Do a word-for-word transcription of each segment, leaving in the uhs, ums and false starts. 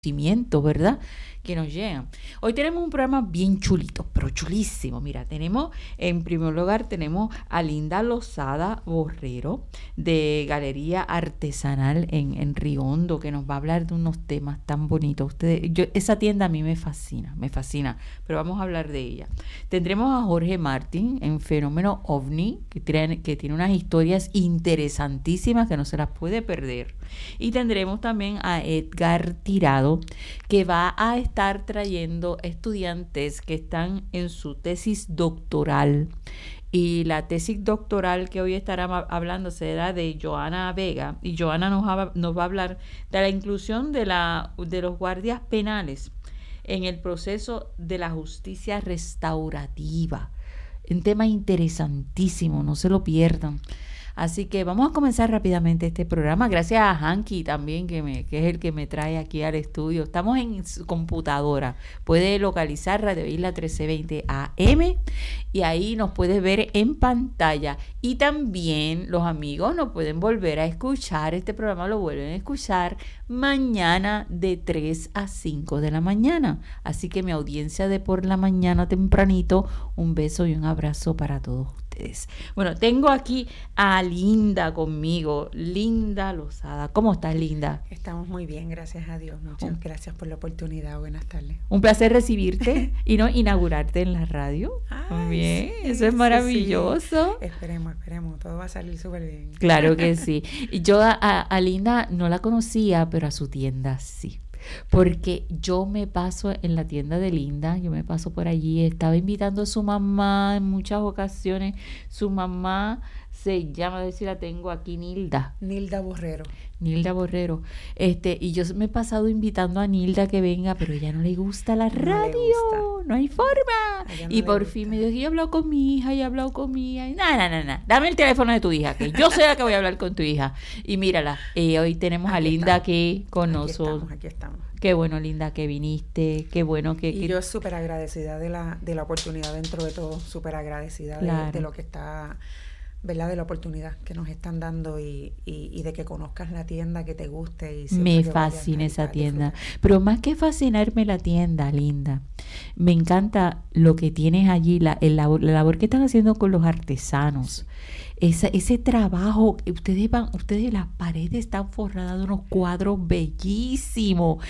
¿verdad? Que nos llegan. Hoy tenemos un programa bien chulito, pero chulísimo. Mira, tenemos, en primer lugar, tenemos a Linda Lozada Borrero de Galería Artesanal en, en Río Hondo, que nos va a hablar de unos temas tan bonitos. Ustedes, yo, esa tienda a mí me fascina, me fascina, pero vamos a hablar de ella. Tendremos a Jorge Martín en Fenómeno OVNI, que tiene, que tiene unas historias interesantísimas que no se las puede perder. Y tendremos también a Edgar Tirado, que va a estar trayendo estudiantes que están en su tesis doctoral. Y la tesis doctoral que hoy estará hablando será de Joana Vega. Y Joana nos va, nos va a hablar de la inclusión de, la, de los guardias penales en el proceso de la justicia restaurativa. Un tema interesantísimo, no se lo pierdan. Así que vamos a comenzar rápidamente este programa. Gracias a Hanky también, que, me, que es el que me trae aquí al estudio. Estamos en su computadora. Puede localizar Radio Isla trece veinte A M y ahí nos puedes ver en pantalla. Y también los amigos nos pueden volver a escuchar. Este programa lo vuelven a escuchar mañana de tres a cinco de la mañana. Así que mi audiencia de por la mañana tempranito, un beso y un abrazo para todos ustedes. Bueno, tengo aquí a Linda conmigo, Linda Lozada. ¿Cómo estás, Linda? Estamos muy bien, gracias a Dios. Muchas oh. gracias por la oportunidad. Buenas tardes. Un placer recibirte y no inaugurarte en la radio. Ay, bien, sí, eso es maravilloso. Sí. Esperemos, esperemos, todo va a salir súper bien. Claro que sí. Yo a, a Linda no la conocía, pero a su tienda sí. Porque yo me paso en la tienda de Linda, yo me paso por allí, estaba invitando a su mamá en muchas ocasiones. Su mamá se llama, a ver si la tengo aquí, Nilda. Nilda Borrero. Nilda Borrero. Este, y yo me he pasado invitando a Nilda que venga, pero ella no le gusta la radio, no, gusta. no hay forma. No y por gusta. fin me dijo, yo he hablado con mi hija, y he hablado con mi hija. No, no, no, no, dame el teléfono de tu hija, que yo sé la que voy a hablar con tu hija. Y mírala, eh, hoy tenemos aquí a Linda estamos. aquí con aquí nosotros. Estamos, aquí estamos. Qué bueno, Linda, que viniste, qué bueno que... Y que... yo súper agradecida de la, de la oportunidad dentro de todo, súper agradecida claro. de, de lo que está... ¿verdad? De la oportunidad que nos están dando y, y, y de que conozcas la tienda, que te guste. Y me fascina esa tienda. Pero más que fascinarme la tienda, Linda, me encanta lo que tienes allí, la, el labor, la labor que están haciendo con los artesanos. Esa, ese trabajo, ustedes van, ustedes las paredes están forradas de unos cuadros bellísimos,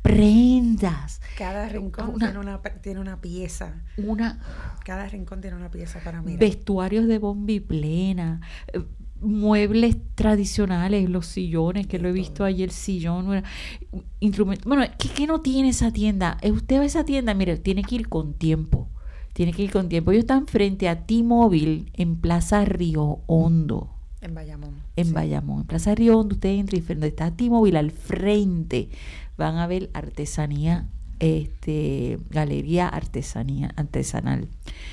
prendas. Cada rincón una, tiene, una, tiene una pieza. Una, Cada rincón tiene una pieza para mirar. Vestuarios de bombiplena, muebles tradicionales, los sillones, que de lo he visto ayer, el sillón, instrumento. Bueno, ¿qué, ¿qué no tiene esa tienda? Usted va a esa tienda, mire, tiene que ir con tiempo. Tiene que ir con tiempo. Ellos están frente a T-Mobile en Plaza Río Hondo. En Bayamón. En sí. Bayamón. En Plaza Río Hondo, ustedes entran y donde está T-Mobile al frente van a ver artesanía, este, galería artesanía, artesanal.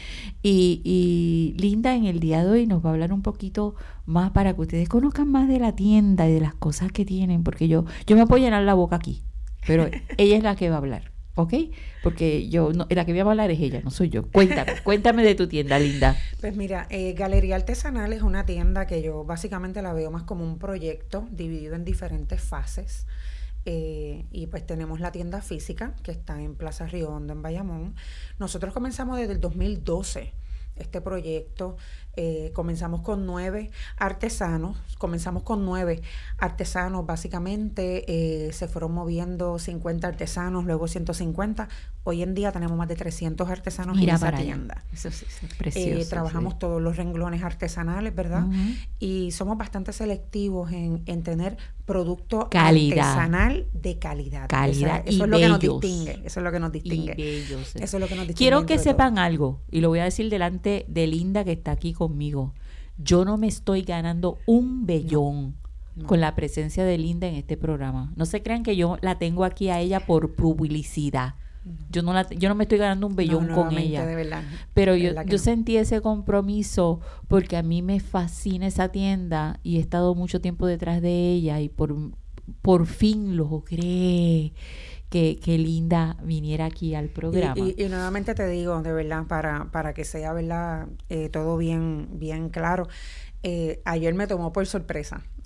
Y, y Linda en el día de hoy nos va a hablar un poquito más para que ustedes conozcan más de la tienda y de las cosas que tienen, porque yo, yo me puedo llenar la boca aquí, pero ella es la que va a hablar. ¿Ok? Porque yo, no, la que voy a hablar es ella, no soy yo. Cuéntame, cuéntame de tu tienda, Linda. Pues mira, eh, Galería Artesanal es una tienda que yo básicamente la veo más como un proyecto dividido en diferentes fases. Eh, y pues tenemos la tienda física que está en Plaza Río Hondo, en Bayamón. Nosotros comenzamos desde el dos mil doce este proyecto. Eh, comenzamos con nueve artesanos, comenzamos con nueve artesanos, básicamente eh, se fueron moviendo cincuenta artesanos, luego ciento cincuenta. Hoy en día tenemos más de trescientos artesanos Mira en esa para tienda. Allá. Eso sí, eso es precioso. Eh, trabajamos sí. todos los renglones artesanales, ¿verdad? Uh-huh. Y somos bastante selectivos en, en tener producto calidad. artesanal de calidad. Calidad Esa, eso y es lo bellos. que nos distingue. Eso es lo que nos distingue. Y bellos. Eso es lo que nos distingue. Quiero que sepan algo, y lo voy a decir delante de Linda que está aquí conmigo. Yo no me estoy ganando un bellón no, no. con la presencia de Linda en este programa. No se crean que yo la tengo aquí a ella por publicidad. No. Yo no la, yo no me estoy ganando un bellón no, con ella. De verdad, pero de yo, verdad yo no. sentí ese compromiso porque a mí me fascina esa tienda y he estado mucho tiempo detrás de ella y por, por fin lo logré. Que, que Linda viniera aquí al programa. Y, y, y nuevamente te digo, de verdad, para, para que sea verdad eh, todo bien, bien claro, eh, ayer me tomó por sorpresa,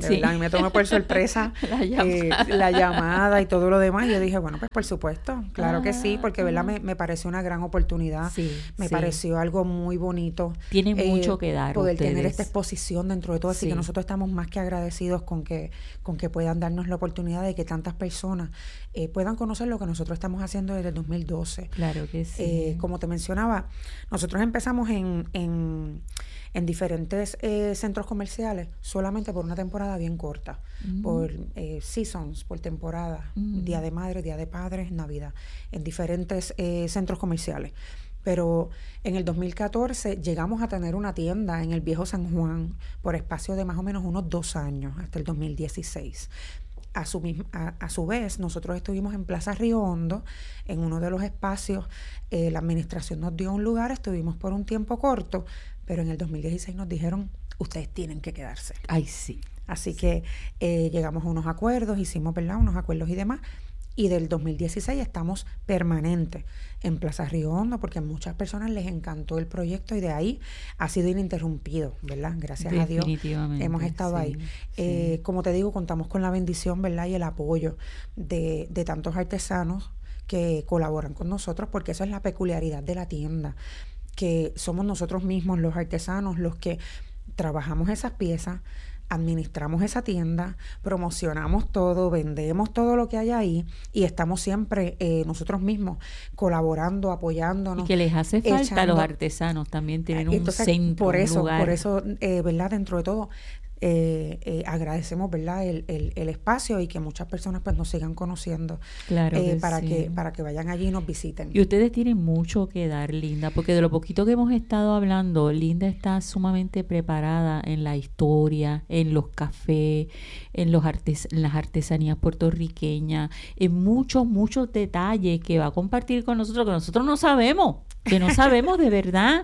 De Sí. verdad, a mí me tomó por sorpresa La eh, llamada. la llamada y todo lo demás. Y yo dije, bueno, pues por supuesto, claro que sí, porque ¿verdad? Ah. Me, me pareció una gran oportunidad. Sí, Me sí. pareció algo muy bonito. Tienen eh, mucho que dar Poder tener ustedes. esta exposición dentro de todo. Así Sí. que nosotros estamos más que agradecidos con que, con que puedan darnos la oportunidad de que tantas personas eh, puedan conocer lo que nosotros estamos haciendo desde el dos mil doce. Claro que sí. Eh, como te mencionaba, nosotros empezamos en, en, en diferentes eh, centros comerciales solamente por una temporada bien corta, Mm. por eh, seasons, por temporada, Mm. Día de Madre, Día de Padres, Navidad, en diferentes eh, centros comerciales. Pero en el dos mil catorce llegamos a tener una tienda en el Viejo San Juan por espacio de más o menos unos dos años, hasta el dos mil dieciséis. A su, misma, a, a su vez, nosotros estuvimos en Plaza Río Hondo, en uno de los espacios, eh, la administración nos dio un lugar, estuvimos por un tiempo corto, pero en el dos mil dieciséis nos dijeron, ustedes tienen que quedarse. Ay, sí. Así que eh, llegamos a unos acuerdos, hicimos, ¿verdad?, unos acuerdos y demás, y del dos mil dieciséis estamos permanentes en Plaza Río Hondo, porque a muchas personas les encantó el proyecto y de ahí ha sido ininterrumpido, ¿verdad? Gracias a Dios Definitivamente, hemos estado sí, ahí. sí. Eh, como te digo, contamos con la bendición, ¿verdad?, y el apoyo de, de tantos artesanos que colaboran con nosotros, porque eso es la peculiaridad de la tienda, que somos nosotros mismos los artesanos los que trabajamos esas piezas, administramos esa tienda, promocionamos todo, vendemos todo lo que hay ahí y estamos siempre eh, nosotros mismos colaborando, apoyándonos. Y que les hace falta echando- a los artesanos también tienen un Entonces, centro, por un eso, lugar. por eso, eh, ¿verdad? Dentro de todo, eh, eh, agradecemos, ¿verdad?, el, el, el espacio y que muchas personas pues nos sigan conociendo Claro eh, que para sí. que para que vayan allí y nos visiten. Y ustedes tienen mucho que dar, Linda, porque de lo poquito que hemos estado hablando, Linda está sumamente preparada en la historia, en los cafés, en, los artes en las artesanías puertorriqueñas, en muchos, muchos detalles que va a compartir con nosotros, que nosotros no sabemos, que no sabemos de verdad.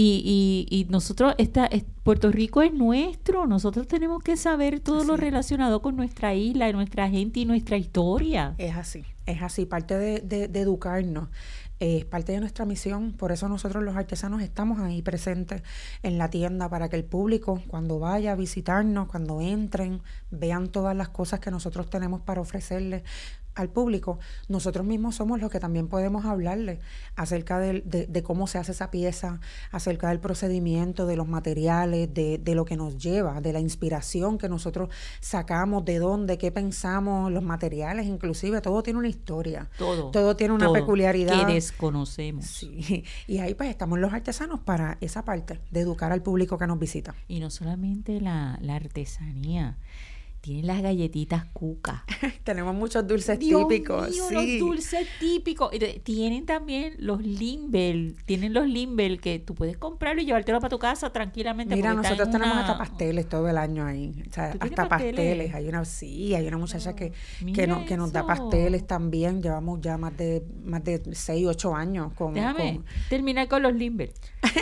Y, y, y nosotros, esta, es, Puerto Rico es nuestro, nosotros tenemos que saber todo Así lo es. relacionado con nuestra isla, nuestra gente y nuestra historia. Es así, es así, parte de, de, de educarnos, eh, es parte de nuestra misión, por eso nosotros los artesanos estamos ahí presentes en la tienda para que el público cuando vaya a visitarnos, cuando entren, vean todas las cosas que nosotros tenemos para ofrecerles al público. Nosotros mismos somos los que también podemos hablarles acerca de, de, de cómo se hace esa pieza, acerca del procedimiento, de los materiales, de, de lo que nos lleva, de la inspiración que nosotros sacamos, de dónde, qué pensamos, los materiales, inclusive, todo tiene una historia. Todo. Todo tiene una todo peculiaridad. que desconocemos. Sí, y ahí pues estamos los artesanos para esa parte, de educar al público que nos visita. Y no solamente la, la artesanía, tienen las galletitas cuca. Tenemos muchos dulces Dios típicos. mío, sí. los dulces típicos. Y de- Tienen también los Limbel, tienen los Limbel que tú puedes comprarlo y llevártelo para tu casa tranquilamente. Mira, porque está nosotros en tenemos una- hasta pasteles todo el año ahí. O sea, ¿Tú tienes hasta pasteles? pasteles. Hay una, sí, hay una muchacha que, que, Mira no, que nos da eso. pasteles también. Llevamos ya más de más de seis, ocho años con. Déjame con- terminar con los Limbel.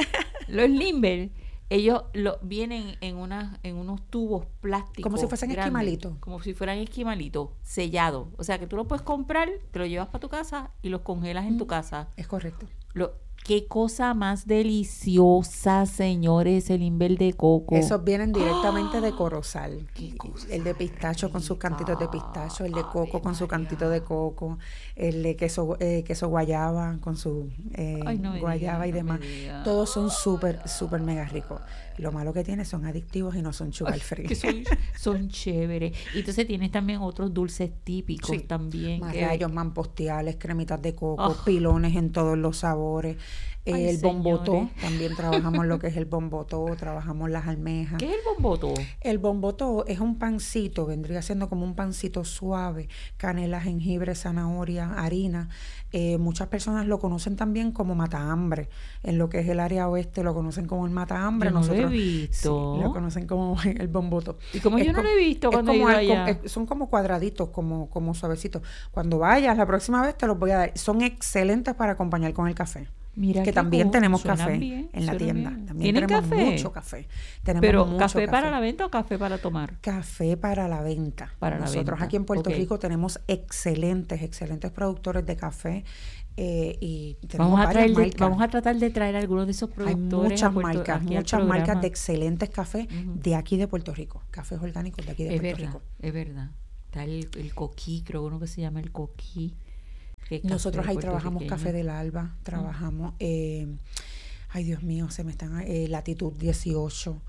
Los Limbel, ellos lo, vienen en unas en unos tubos plásticos. Como si fuesen grandes, esquimalitos. Como si fueran esquimalitos, sellados. O sea, que tú los puedes comprar, te los llevas para tu casa y los congelas en tu casa. Es correcto. Lo, qué cosa más deliciosa, señores, el Limbel de coco. Esos vienen directamente de Corozal. Qué cosa El de pistacho con sus cantitos de pistacho, el de Ave coco con su María. cantito de coco, el de queso, eh, queso guayaba con su eh, Ay, no me guayaba diga, y no me demás. diga. Todos son súper, súper mega ricos. Lo malo que tiene son adictivos y no son sugar free. que son, son chéveres. Y entonces tienes también otros dulces típicos Sí, también. Más que- rayos, mampostiales, cremitas de coco, Oh. pilones en todos los sabores. Eh, Ay, el bombotó, señores. también trabajamos lo que es el bombotó, trabajamos las almejas. ¿Qué es el bomboto? El bombotó es un pancito, vendría siendo como un pancito suave, canela, jengibre, zanahoria, harina. Eh, muchas personas lo conocen también como matahambre. En lo que es el área oeste lo conocen como el matahambre. Yo no lo he Nosotros visto. sí, lo conocen como el bombotó. Y como Es yo no co- lo he visto es cuando he como ido al- allá. es- son como cuadraditos, como, como suavecitos. Cuando vayas, la próxima vez te los voy a dar. Son excelentes para acompañar con el café. Mira que qué también cool, tenemos suenan café bien, en la suenan tienda. bien. También ¿Tienen tenemos café? mucho café. Tenemos Pero, mucho ¿café para la venta o café para tomar? Café para la venta. Para Nosotros la venta. aquí en Puerto Okay. Rico tenemos excelentes, excelentes productores de café eh, y tenemos Vamos a, varias traer de- marcas. vamos a tratar de traer algunos de esos Hay productores muchas a Puerto- marcas, aquí al muchas marcas programa. de excelentes cafés Ujú. de aquí de Puerto Rico. Cafés orgánicos de aquí de Es Puerto verdad, Rico. es verdad. Está el, el coquí, creo uno que se llama el coquí. que es café Nosotros ahí trabajamos puertorriqueño. Café del Alba, trabajamos, eh, ay Dios mío, se me están, eh, Latitud dieciocho,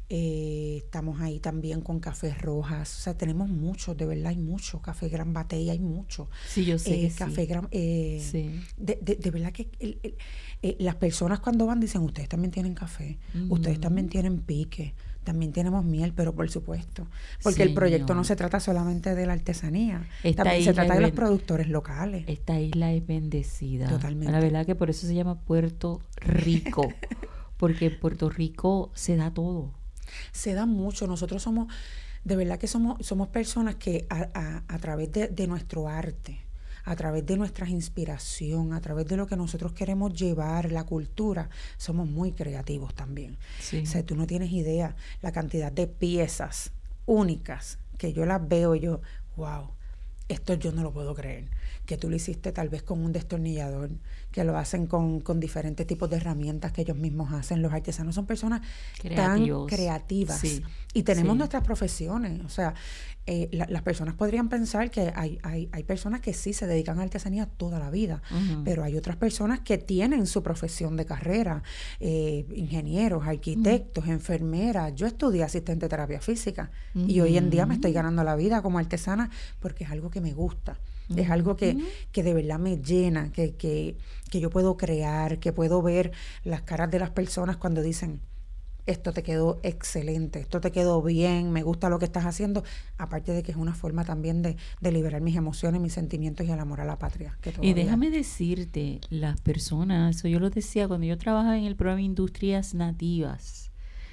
eh, estamos ahí también con Cafés Rojas, o sea, tenemos muchos, de verdad hay muchos, Café Gran Batey hay muchos. Sí, yo sé Eh, que sí. Café Gran, eh, Sí. de, de, de verdad que el- el- eh, las personas cuando van dicen, ustedes también tienen café, Ujú. ustedes también tienen pique, también tenemos miel, pero por supuesto, porque el proyecto Señor. no se trata solamente de la artesanía, Esta también se isla trata es de los ben- productores locales. Esta isla es bendecida. Totalmente. La verdad que por eso se llama Puerto Rico. Porque en Puerto Rico se da todo. Se da mucho. Nosotros somos, de verdad que somos, somos personas que a, a, a través de, de nuestro arte, a través de nuestra inspiración, a través de lo que nosotros queremos llevar, la cultura, somos muy creativos también. Sí. O sea, tú no tienes idea la cantidad de piezas únicas que yo las veo y yo, wow, esto yo no lo puedo creer. Que tú lo hiciste tal vez con un destornillador, que lo hacen con, con diferentes tipos de herramientas que ellos mismos hacen. Los artesanos son personas Creativos. tan creativas. Sí, Y tenemos sí. nuestras profesiones. O sea, eh, la- las personas podrían pensar que hay, hay, hay personas que sí se dedican a artesanía toda la vida, Ujú. pero hay otras personas que tienen su profesión de carrera, eh, ingenieros, arquitectos, enfermeras. Yo estudié asistente de terapia física y hoy en día me estoy ganando la vida como artesana porque es algo que me gusta. Es algo que, que de verdad me llena, que, que, que yo puedo crear, que puedo ver las caras de las personas cuando dicen, esto te quedó excelente, esto te quedó bien, me gusta lo que estás haciendo, aparte de que es una forma también de, de liberar mis emociones, mis sentimientos y el amor a la patria. Que Y todavía- déjame decirte, las personas, eso yo lo decía cuando yo trabajaba en el programa Industrias Nativas,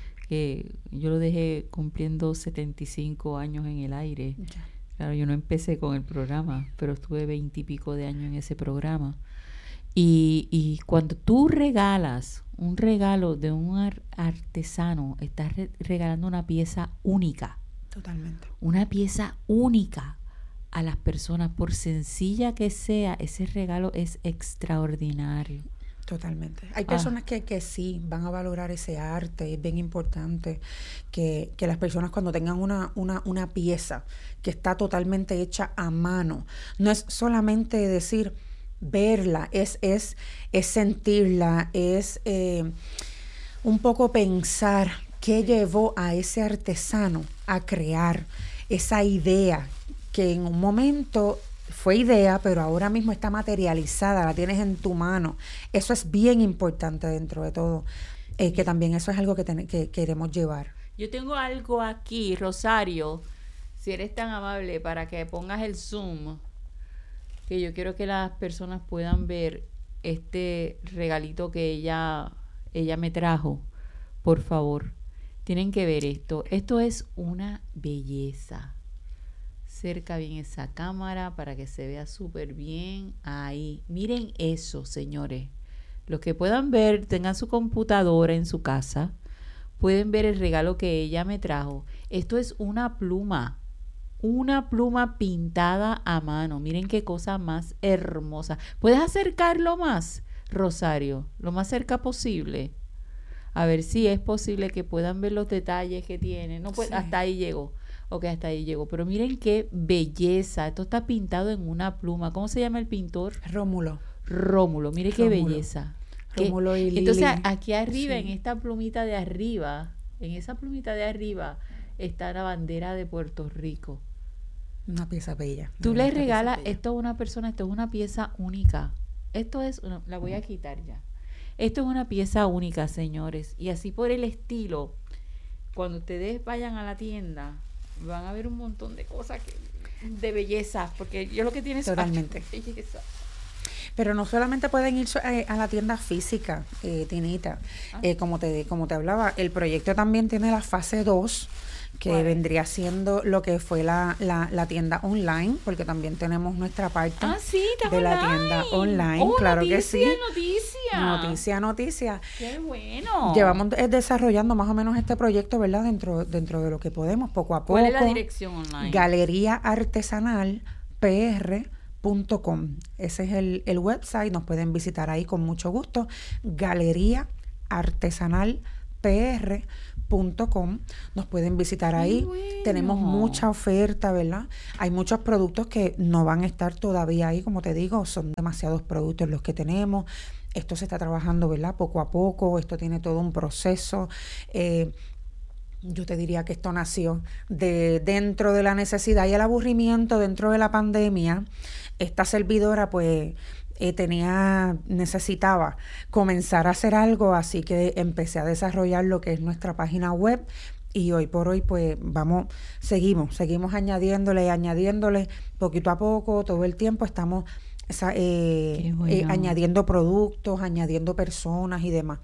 que yo lo dejé cumpliendo setenta y cinco años en el aire. Ya. Claro, yo no empecé con el programa, pero estuve veintipico de años en ese programa. Y, y cuando tú regalas un regalo de un ar- artesano, estás re- regalando una pieza única, Totalmente. una pieza única a las personas, por sencilla que sea, ese regalo es extraordinario. Totalmente. Hay Ah. personas que, que sí van a valorar ese arte, es bien importante que, que las personas cuando tengan una, una, una pieza que está totalmente hecha a mano, no es solamente decir verla, es, es, es sentirla, es eh, un poco pensar qué llevó a ese artesano a crear esa idea que en un momento fue idea, pero ahora mismo está materializada, la tienes en tu mano. Eso es bien importante dentro de todo, eh, que también eso es algo que, ten- que queremos llevar. Yo tengo algo aquí, Rosario, si eres tan amable para que pongas el zoom, que yo quiero que las personas puedan ver este regalito que ella, ella me trajo, por favor. Tienen que ver esto. Esto es una belleza. Cerca bien esa cámara para que se vea súper bien. Ahí. Miren eso, señores. Los que puedan ver, tengan su computadora en su casa, pueden ver el regalo que ella me trajo. Esto es una pluma. Una pluma pintada a mano. Miren qué cosa más hermosa. ¿Puedes acercarlo más, Rosario? Lo más cerca posible. A ver si es posible que puedan ver los detalles que tiene. No, pues Sí. hasta ahí llegó. Ok, hasta ahí llegó. Pero miren qué belleza. Esto está pintado en una pluma. ¿Cómo se llama el pintor? Rómulo. Rómulo. Mire qué Rómulo. belleza. Qué- Rómulo y Lili. Entonces a- aquí arriba, Sí. en esta plumita de arriba, en esa plumita de arriba, está la bandera de Puerto Rico. Una pieza bella. Tú de le verdad, esta pieza regalas es bella. esto a una persona, esto es una pieza única. Esto es, una- la voy a quitar ya. Esto es una pieza única, señores. Y así por el estilo, cuando ustedes vayan a la tienda, van a ver un montón de cosas que, de belleza, porque yo lo que tiene es Totalmente. belleza. Pero no solamente pueden ir so- eh, a la tienda física, eh, Tinita. Ah. Eh, como te como te hablaba, el proyecto también tiene la fase dos, que ¿Cuál es? vendría siendo lo que fue la, la, la tienda online, porque también tenemos nuestra parte Ah, sí, está de la online. tienda online, Oh, claro que noticia, sí. noticia. Noticia, noticia. Qué bueno. Llevamos eh, desarrollando más o menos este proyecto, ¿verdad? Dentro, dentro de lo que podemos, poco a poco. ¿Cuál es la dirección online? Galería Artesanal P R punto com. Ese es el, el website, nos pueden visitar ahí con mucho gusto. Galería Artesanal P R punto com. Nos pueden visitar ahí. Bueno. Tenemos mucha oferta, ¿verdad? Hay muchos productos que no van a estar todavía ahí, como te digo, son demasiados productos los que tenemos. Esto se está trabajando, ¿verdad? Poco a poco, esto tiene todo un proceso. Eh, Yo te diría que esto nació de dentro de la necesidad y el aburrimiento dentro de la pandemia. Esta servidora, pues, eh, tenía, necesitaba comenzar a hacer algo, así que empecé a desarrollar lo que es nuestra página web. Y hoy por hoy, pues, vamos, seguimos, seguimos añadiéndole, añadiéndole poquito a poco, todo el tiempo estamos esa, eh, bueno. eh, añadiendo productos, añadiendo personas y demás.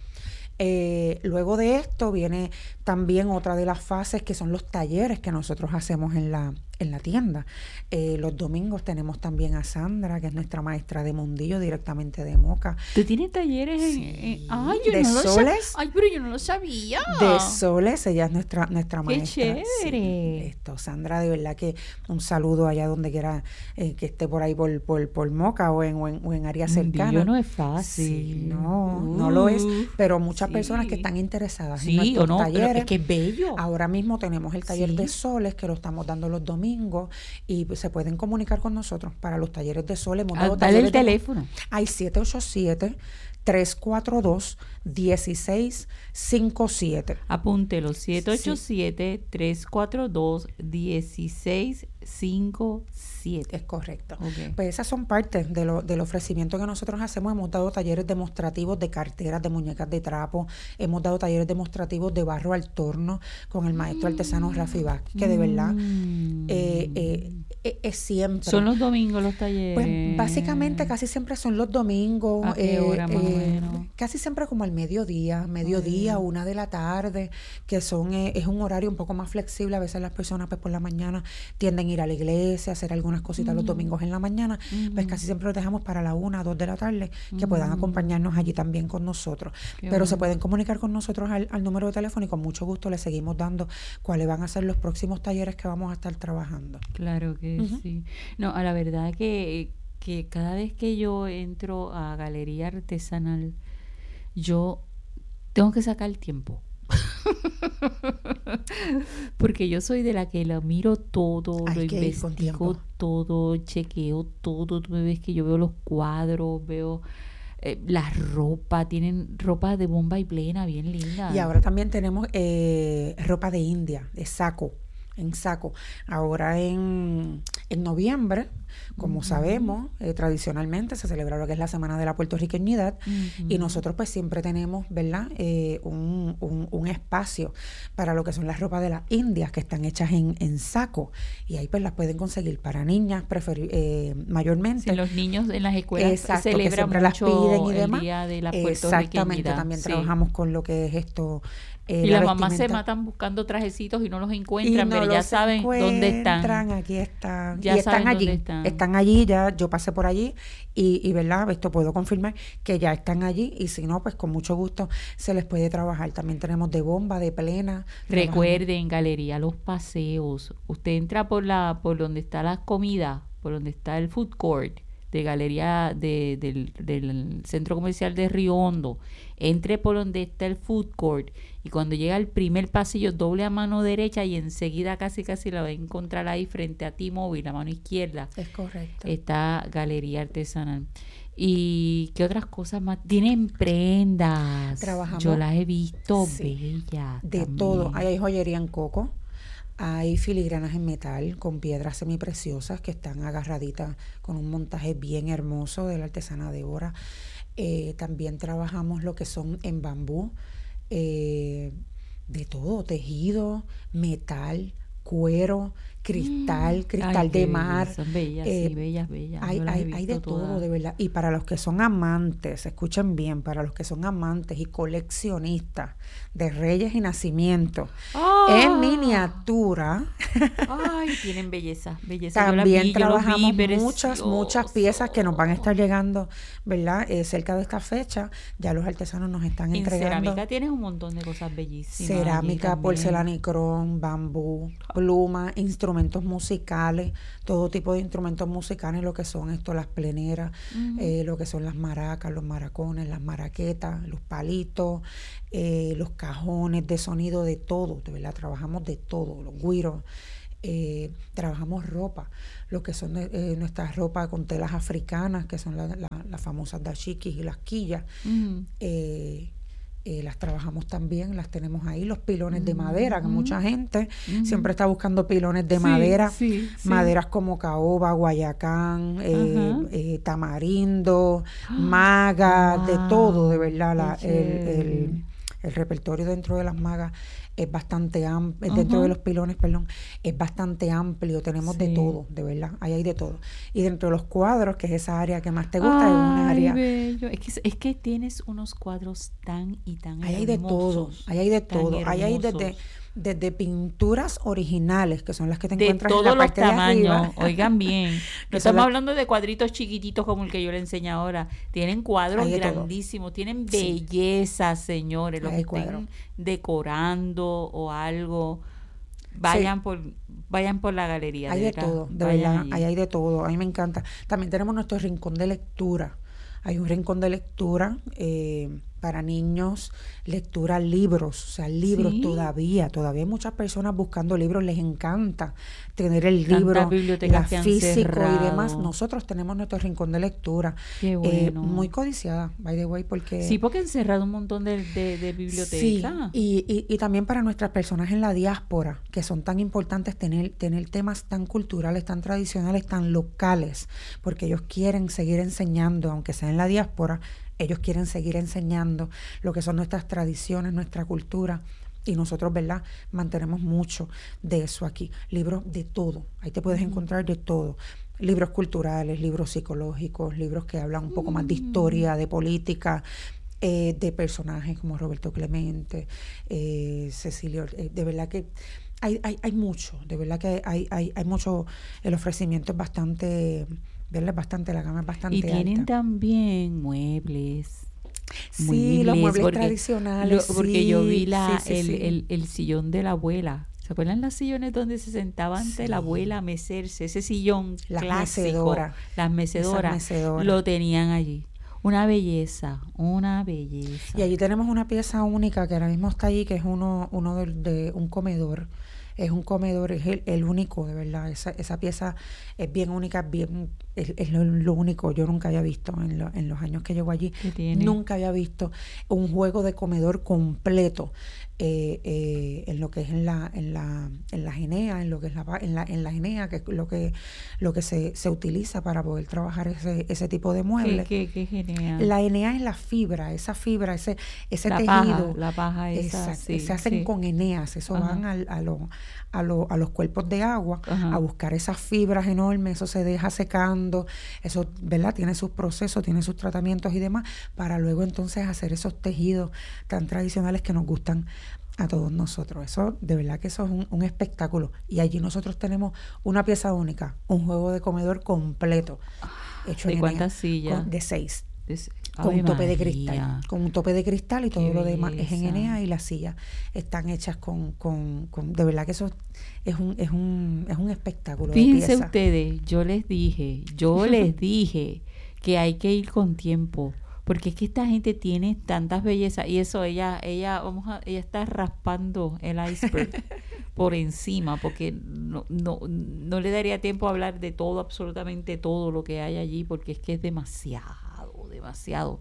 Eh, luego de esto viene también otra de las fases que son los talleres que nosotros hacemos en la, en la tienda. Eh, los domingos tenemos también a Sandra, que es nuestra maestra de mundillo directamente de Moca. ¿Tú tienes talleres en, Sí. en- ay, yo De no lo sa- soles. Ay, pero yo no lo sabía. De Soles, ella es nuestra, nuestra ¡Qué maestra. chévere! Sí, esto, Sandra, de verdad que un saludo allá donde quiera eh, que esté por ahí por, por, por Moca o en, o en, o en área cercana. Mundillo no es fácil. Sí, no, no lo es, Uh, pero muchas sí. personas que están interesadas en Sí, nuestros o no, pero talleres. es que es bello. Ahora mismo tenemos el taller Sí. de Soles que lo estamos dando los domingos y pues, se pueden comunicar con nosotros para los talleres de Soles. Hemos Ah, dado dale el talleres de- teléfono. Hay siete ocho siete, tres cuatro dos, uno seis cinco siete. Apúntelo, siete ocho siete, tres cuatro dos, uno seis cinco siete. Es correcto. Ok. Pues esas son partes de lo, del ofrecimiento que nosotros hacemos. Hemos dado talleres demostrativos de carteras, de muñecas de trapo. Hemos dado talleres demostrativos de barro al torno con el maestro artesano Rafi Vázquez, que de verdad Mm. eh, eh, eh, es siempre. Son los domingos los talleres. Pues básicamente casi siempre son los domingos. ¿A qué hora más o menos? Casi siempre como al mediodía, mediodía, Mm. una de la tarde, que son eh, es un horario un poco más flexible. A veces las personas pues por la mañana tienden a ir a la iglesia, hacer algunas cositas los Mm. domingos en la mañana. Pues Mm. casi siempre los dejamos para la una, dos de la tarde, que puedan Mm. acompañarnos allí también con nosotros. Qué Pero se bueno. pueden comunicar con nosotros al, al número de teléfono y con mucho gusto les seguimos dando cuáles van a ser los próximos talleres que vamos a estar trabajando. Claro que Ujú. sí. No, a la verdad que, que cada vez que yo entro a Galería Artesanal, yo tengo que sacar el tiempo. Porque yo soy de la que lo miro todo, Hay lo que ir con investigo tiempo. todo, chequeo todo. Tú me ves que yo veo los cuadros, veo eh, la ropa, tienen ropa de bomba y plena, bien linda. Y ahora también tenemos eh, ropa de India, de saco, en saco. Ahora en, en noviembre, como Ujú. sabemos, eh, tradicionalmente se celebra lo que es la Semana de la Puertorriqueñidad. Ujú. Y nosotros pues siempre tenemos, ¿verdad? Eh, un, un, un espacio para lo que son las ropas de las indias que están hechas en, en saco. Y ahí pues las pueden conseguir para niñas preferi- eh, mayormente. Sí, los niños en las escuelas Exacto, que celebran siempre las mucho piden y el demás. día de la Exactamente, puertorriqueñidad. también Sí. trabajamos con lo que es esto. eh, Y la las mamás se vestimenta. matan buscando trajecitos y no los Y encuentran, no pero ya los saben dónde están. encuentran, aquí están. Ya y están saben allí, dónde están. están allí, ya yo pasé por allí y, y verdad, esto puedo confirmar que ya están allí y si no, pues con mucho gusto se les puede trabajar. También tenemos de bomba, de plena. trabajamos- Recuerden, Galería Los Paseos. Usted entra por la por donde está la comida, por donde está el food court de Galería de, del, del Centro Comercial de Río Hondo. Entre por donde está el food court y cuando llega al primer pasillo, doble a mano derecha y enseguida casi casi la va a encontrar ahí frente a T-Mobile, a mano izquierda. Es correcto. Está Galería Artesanal. ¿Y qué otras cosas más? Tienen prendas. Trabajamos- Yo las he visto Sí. bellas. De también. todo. Ahí hay joyería en coco, hay filigranas en metal con piedras semipreciosas que están agarraditas con un montaje bien hermoso de la artesana Débora. Eh, también trabajamos lo que son en bambú, eh, de todo, tejido, metal, cuero, cristal, cristal Ay, de qué mar. bellas, son bellas, eh, sí, bellas, bellas. Hay, Yo las he hay, hay de visto todo, todas. de verdad. Y para los que son amantes, escuchen bien, para los que son amantes y coleccionistas de reyes y nacimientos, en ¡Ah! miniatura, Ay, tienen belleza, belleza. Yo las también vi, yo los vi, trabajamos muchas, muchas piezas que nos van a estar preciosos. llegando, ¿verdad? Eh, cerca de esta fecha, ya los artesanos nos están En entregando cerámica tienes un montón de cosas bellísimas allí cerámica, también. porcelanicrón, bambú, pluma, instrumentos musicales, todo tipo de instrumentos musicales, lo que son esto, las pleneras, Ujú. eh, lo que son las maracas, los maracones, las maraquetas, los palitos, eh, los cajones de sonido, de todo, de verdad, trabajamos de todo, los güiros. Eh, trabajamos ropa, lo que son eh, nuestras ropas con telas africanas, que son la- la- las famosas dashikis y las quillas. Ujú. eh, eh, las trabajamos también, las tenemos ahí, los pilones de madera, que Ujú. mucha gente Ujú. siempre está buscando pilones de Sí, madera, sí, sí. maderas como caoba, guayacán, eh, Ajá. eh, tamarindo, maga, de todo, de Wow, verdad, la- qué el, el- chévere. el repertorio dentro de las magas es bastante amplio, dentro Ajá. de los pilones, perdón, es bastante amplio, tenemos de Sí. todo, de verdad, ahí hay de todo. Y dentro de los cuadros, que es esa área que más te gusta, es una Ay, área, bello. Es que, es que tienes unos cuadros tan y tan ahí hay de todo, hermosos, ahí hay de tan todo, ahí hay desde, hermosos. desde pinturas originales, que son las que te De encuentras en todos la los parte de arriba, tamaños, oigan bien. No que son estamos las, hablando de cuadritos chiquititos como el que yo le enseño ahora. Tienen cuadros hay de todo, grandísimos, tienen sí, belleza, señores. Los hay que cuadros, estén decorando o algo, sí. vayan por, vayan por la galería, Hay de de verdad, todo, de vayan verdad, ahí allí. hay de todo, a mí me encanta. También tenemos nuestro rincón de lectura. Hay un rincón de lectura eh, para niños, lectura libros, o sea, libros Sí, todavía, todavía hay muchas personas buscando libros, les encanta tener el tantas libro, la bibliotecas que han físico y demás. cerrado. Nosotros tenemos nuestro rincón de lectura, Qué eh, muy bueno. codiciada, by the way, Sí, porque porque han cerrado un montón de, de, de sí, bibliotecas. y, y, y también para nuestras personas en la diáspora, que son tan importantes tener, tener temas tan culturales, tan tradicionales, tan locales, porque ellos quieren seguir enseñando, aunque sea en la diáspora, ellos quieren seguir enseñando lo que son nuestras tradiciones, nuestra cultura. Y nosotros, ¿verdad? Mantenemos mucho de eso aquí. Libros de todo. Ahí te puedes Ujú. encontrar de todo. Libros culturales, libros psicológicos, libros que hablan un poco más de Mm. historia, de política, eh, de personajes como Roberto Clemente, eh, Cecilio. eh, de verdad que hay, hay, hay mucho. De verdad que hay, hay, hay mucho. El ofrecimiento es bastante, ¿verdad? Es bastante, la gama es Y bastante tienen alta. también muebles, Sí, los muebles, muebles porque, lo, tradicionales, porque yo vi sí, la, sí, sí, el, sí. el, el sillón de la abuela. ¿Se acuerdan los sillones donde se sentaba ante la abuela a Sí, mecerse? Ese sillón las clásico, mecedoras, las esas mecedoras, mecedoras. lo tenían allí. Una belleza, una Y belleza. allí tenemos una pieza única que ahora mismo está allí, que es uno, uno de, de un comedor. Es un comedor, es el, el único, de verdad. Esa, esa pieza es bien única, bien, es, es lo, lo único. Yo nunca había visto en, lo- en los años que llevo allí, ¿Qué tiene? nunca había visto un juego de comedor completo eh, eh, en lo que es en la, en la, en la Genea, en lo que es la, pa- en la, en la Genea, que es lo que, lo que se, se utiliza para poder trabajar ese, ese tipo de Qué, muebles. qué, qué genial. La Enea es la fibra, esa fibra, ese, ese La paja, tejido, la paja esa, exacto, se sí, hacen sí. con eneas, eso van Ajá, al- a, lo- a, lo- a los cuerpos de agua a ajá. buscar esas fibras enormes, eso se deja secando, eso, ¿verdad? Tiene sus procesos, tiene sus tratamientos y demás, para luego entonces hacer esos tejidos tan tradicionales que nos gustan a todos nosotros. Eso, de verdad que eso es un, un espectáculo. Y allí nosotros tenemos una pieza única, un juego de comedor completo, hecho ¿De en Enea, cuántas sillas? con, de seis Es- con Ave un tope de cristal, María, con un tope de cristal y qué todo lo demás es en Enea belleza. y las sillas están hechas con, con, con de verdad que eso es un, es un, es un espectáculo de Fíjense pieza. ustedes, yo les dije, yo les dije que hay que ir con tiempo, porque es que esta gente tiene tantas bellezas y eso ella, ella, vamos a, ella está raspando el iceberg por encima, porque no, no, no le daría tiempo a hablar de todo, absolutamente todo lo que hay allí, porque es que es demasiado, demasiado.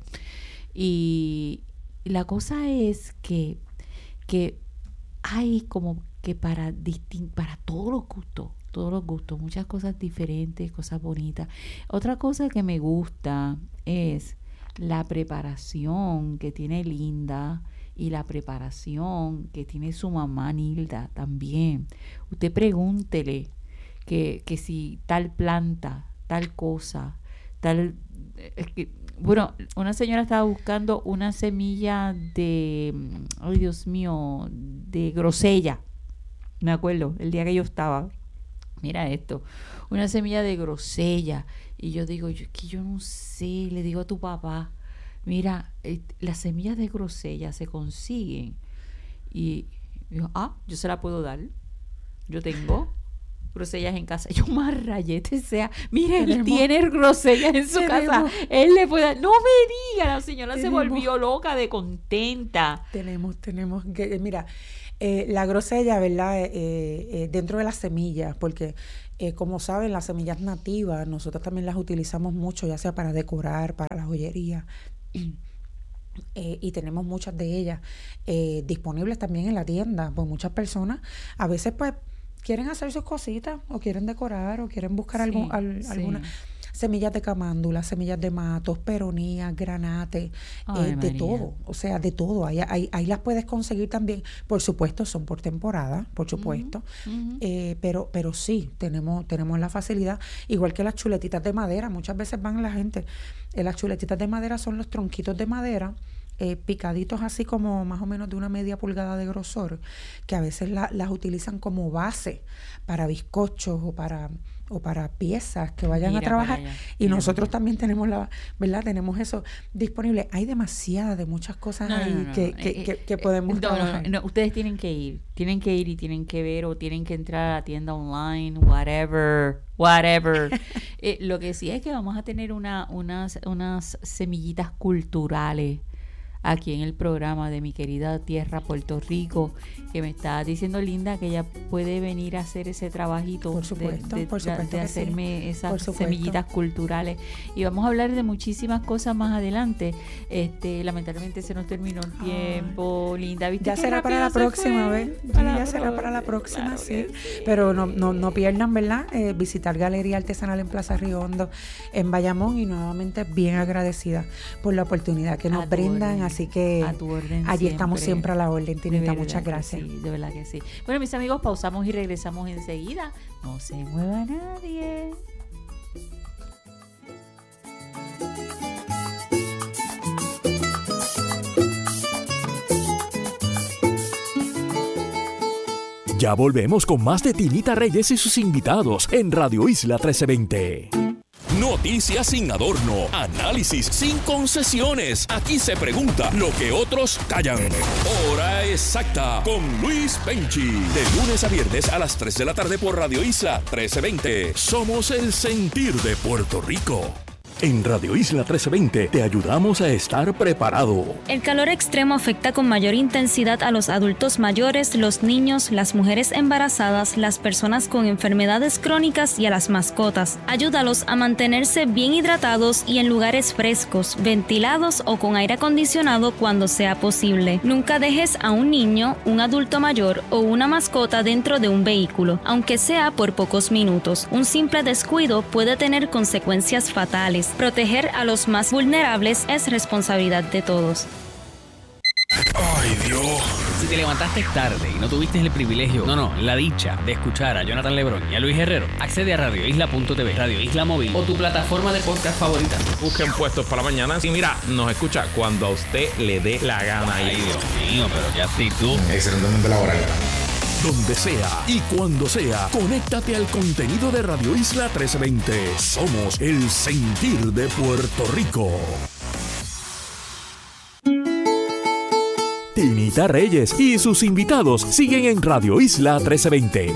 Y la cosa es que, que hay como que para distin- para todos los gustos, todos los gustos, muchas cosas diferentes, cosas bonitas. Otra cosa que me gusta es la preparación que tiene Linda y la preparación que tiene su mamá Nilda también. Usted pregúntele que, que si tal planta, tal cosa, tal... Es que, bueno, una señora estaba buscando una semilla de, ay Dios mío, de grosella. Me acuerdo, el día que yo estaba, mira esto, una semilla de grosella. Y yo digo, yo, es que yo no sé, le digo a tu papá, mira, eh, las semillas de grosella se consiguen. Y yo, ah, yo se la puedo dar. Yo tengo grosellas en casa. Yo más rayete sea, mire, él tiene grosellas en su tenemos, casa. Él le puede dar. No me diga, la señora tenemos, se volvió loca de contenta. Tenemos, tenemos que, mira, eh, la grosella, ¿verdad? Eh, eh, dentro de las semillas, porque eh, como saben, las semillas nativas, nosotros también las utilizamos mucho, ya sea para decorar, para la joyería. Eh, y tenemos muchas de ellas eh, disponibles también en la tienda, pues muchas personas a veces pues quieren hacer sus cositas o quieren decorar o quieren buscar sí, algún, al, sí. algunas semillas de camándula, semillas de matos, peronías, granates, Ay, eh, de todo, o sea, de todo. Ahí, ahí, ahí las puedes conseguir también. Por supuesto, son por temporada, por supuesto, uh-huh. eh, pero pero sí, tenemos tenemos la facilidad, igual que las chuletitas de madera. Muchas veces van la gente, eh, las chuletitas de madera son los tronquitos de madera, Eh, picaditos así como más o menos de una media pulgada de grosor, que a veces la, las utilizan como base para bizcochos o para o para piezas que vayan Mira a trabajar y Mira nosotros también tenemos la verdad tenemos eso disponible. Hay demasiadas de muchas cosas no, ahí no, no, que, no. Que, eh, que, que podemos no, trabajar. No, no, ustedes tienen que ir tienen que ir y tienen que ver o tienen que entrar a la tienda online, whatever whatever eh, lo que sí es que vamos a tener una unas unas semillitas culturales aquí en el programa de mi querida tierra Puerto Rico, que me está diciendo Linda que ella puede venir a hacer ese trabajito por supuesto, de, de, por supuesto de hacerme sí. esas semillitas culturales. Y vamos a hablar de muchísimas cosas más adelante. Este, lamentablemente se nos terminó el tiempo, Ay. Linda. ¿Viste ya será para la próxima, ¿ves? Ya pro... será para la próxima, claro sí. sí. Pero no, no, no pierdan, ¿verdad? Eh, visitar Galería Artesanal en Plaza Río Hondo, en Bayamón, y nuevamente bien agradecida por la oportunidad que nos brindan. Orden. Así que a tu orden allí siempre. Estamos siempre a la orden, Tinita. Muchas gracias. Sí, de verdad que sí. Bueno, mis amigos, pausamos y regresamos enseguida. No se mueva nadie. Ya volvemos con más de Tinita Reyes y sus invitados en Radio Isla trece veinte. Noticias sin adorno, análisis sin concesiones. Aquí se pregunta lo que otros callan. Hora exacta con Luis Penchi. De lunes a viernes a las tres de la tarde por Radio Isla trece veinte. Somos el sentir de Puerto Rico. En Radio Isla trece veinte te ayudamos a estar preparado. El calor extremo afecta con mayor intensidad a los adultos mayores, los niños, las mujeres embarazadas, las personas con enfermedades crónicas y a las mascotas. Ayúdalos a mantenerse bien hidratados y en lugares frescos, ventilados o con aire acondicionado cuando sea posible. Nunca dejes a un niño, un adulto mayor o una mascota dentro de un vehículo, aunque sea por pocos minutos. Un simple descuido puede tener consecuencias fatales. Proteger a los más vulnerables es responsabilidad de todos. ¡Ay, Dios! Si te levantaste tarde y no tuviste el privilegio, no, no, la dicha de escuchar a Jonathan Lebrón y a Luis Herrero, accede a radio isla punto t v, Radio Isla Móvil o tu plataforma de podcast favorita. Busquen Puestos para la Mañana y mira, nos escucha cuando a usted le dé la gana. Ay, Dios mío, pero ya sí tú. Excelentemente laboral. Donde sea y cuando sea, conéctate al contenido de Radio Isla trece veinte. Somos el sentir de Puerto Rico. Tinita Reyes y sus invitados siguen en Radio Isla trece veinte.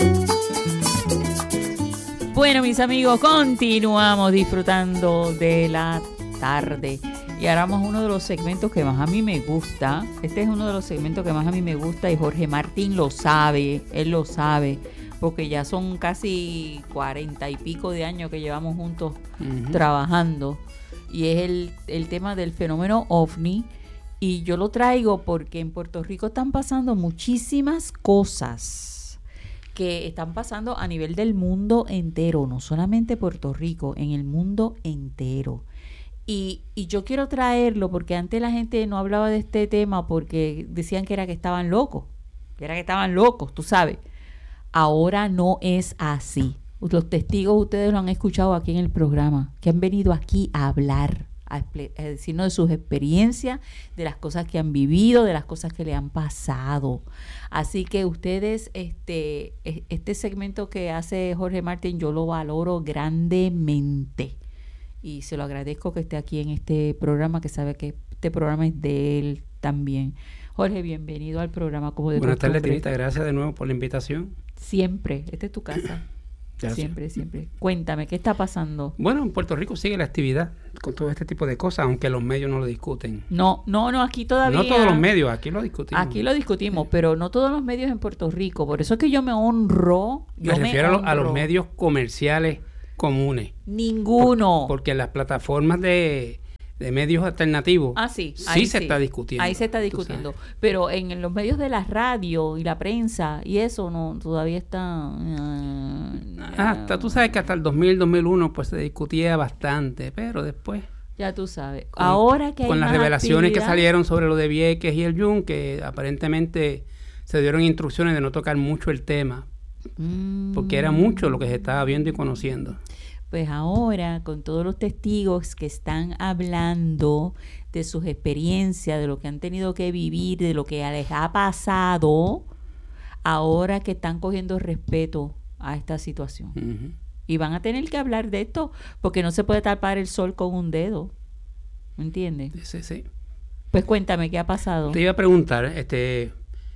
Bueno, mis amigos, continuamos disfrutando de la tarde. Y ahora vamos a uno de los segmentos que más a mí me gusta. Este es uno de los segmentos que más a mí me gusta y Jorge Martín lo sabe, él lo sabe, porque ya son casi cuarenta y pico de años que llevamos juntos uh-huh. trabajando. Y es el, el tema del fenómeno OVNI. Y yo lo traigo porque en Puerto Rico están pasando muchísimas cosas que están pasando a nivel del mundo entero, no solamente Puerto Rico, en el mundo entero. Y, y yo quiero traerlo porque antes la gente no hablaba de este tema porque decían que era que estaban locos, que era que estaban locos, tú sabes. Ahora no es así. Los testigos ustedes lo han escuchado aquí en el programa, que han venido aquí a hablar, a, expl- a decirnos de sus experiencias, de las cosas que han vivido, de las cosas que le han pasado. Así que ustedes, este, este segmento que hace Jorge Martín, yo lo valoro grandemente. Y se lo agradezco que esté aquí en este programa, que sabe que este programa es de él también. Jorge, bienvenido al programa como de Buenas tardes, costumbre. Tinita. Gracias de nuevo por la invitación. Siempre, esta es tu casa. Gracias. Siempre, siempre. Cuéntame, ¿qué está pasando? Bueno, en Puerto Rico sigue la actividad con todo este tipo de cosas, aunque los medios no lo discuten. No, no, no, aquí todavía... No todos los medios, aquí lo discutimos. Aquí lo discutimos, pero no todos los medios en Puerto Rico. Por eso es que yo me honro. Yo Me refiero a, lo- a honro. los medios comerciales comunes. Ninguno. Por- porque las plataformas de, de medios alternativos Ah, sí. sí ahí se está discutiendo. Ahí se está tú discutiendo. sabes. Pero en, en los medios de la radio y la prensa y eso no todavía está... eh, Hasta tú sabes que hasta el dos mil, dos mil uno pues se discutía bastante, pero después Ya tú sabes. con, Ahora que hay con las más revelaciones que actividad- salieron sobre lo de Vieques y el Yunque, aparentemente se dieron instrucciones de no tocar mucho el tema, Mm. porque era mucho lo que se estaba viendo y conociendo. Pues ahora, con todos los testigos que están hablando de sus experiencias, de lo que han tenido que vivir, de lo que les ha pasado, ahora que están cogiendo respeto a esta situación. Ujú. Y van a tener que hablar de esto, porque no se puede tapar el sol con un dedo. ¿Me entiendes? Sí, sí. Pues cuéntame, ¿qué ha pasado? Te iba a preguntar, este,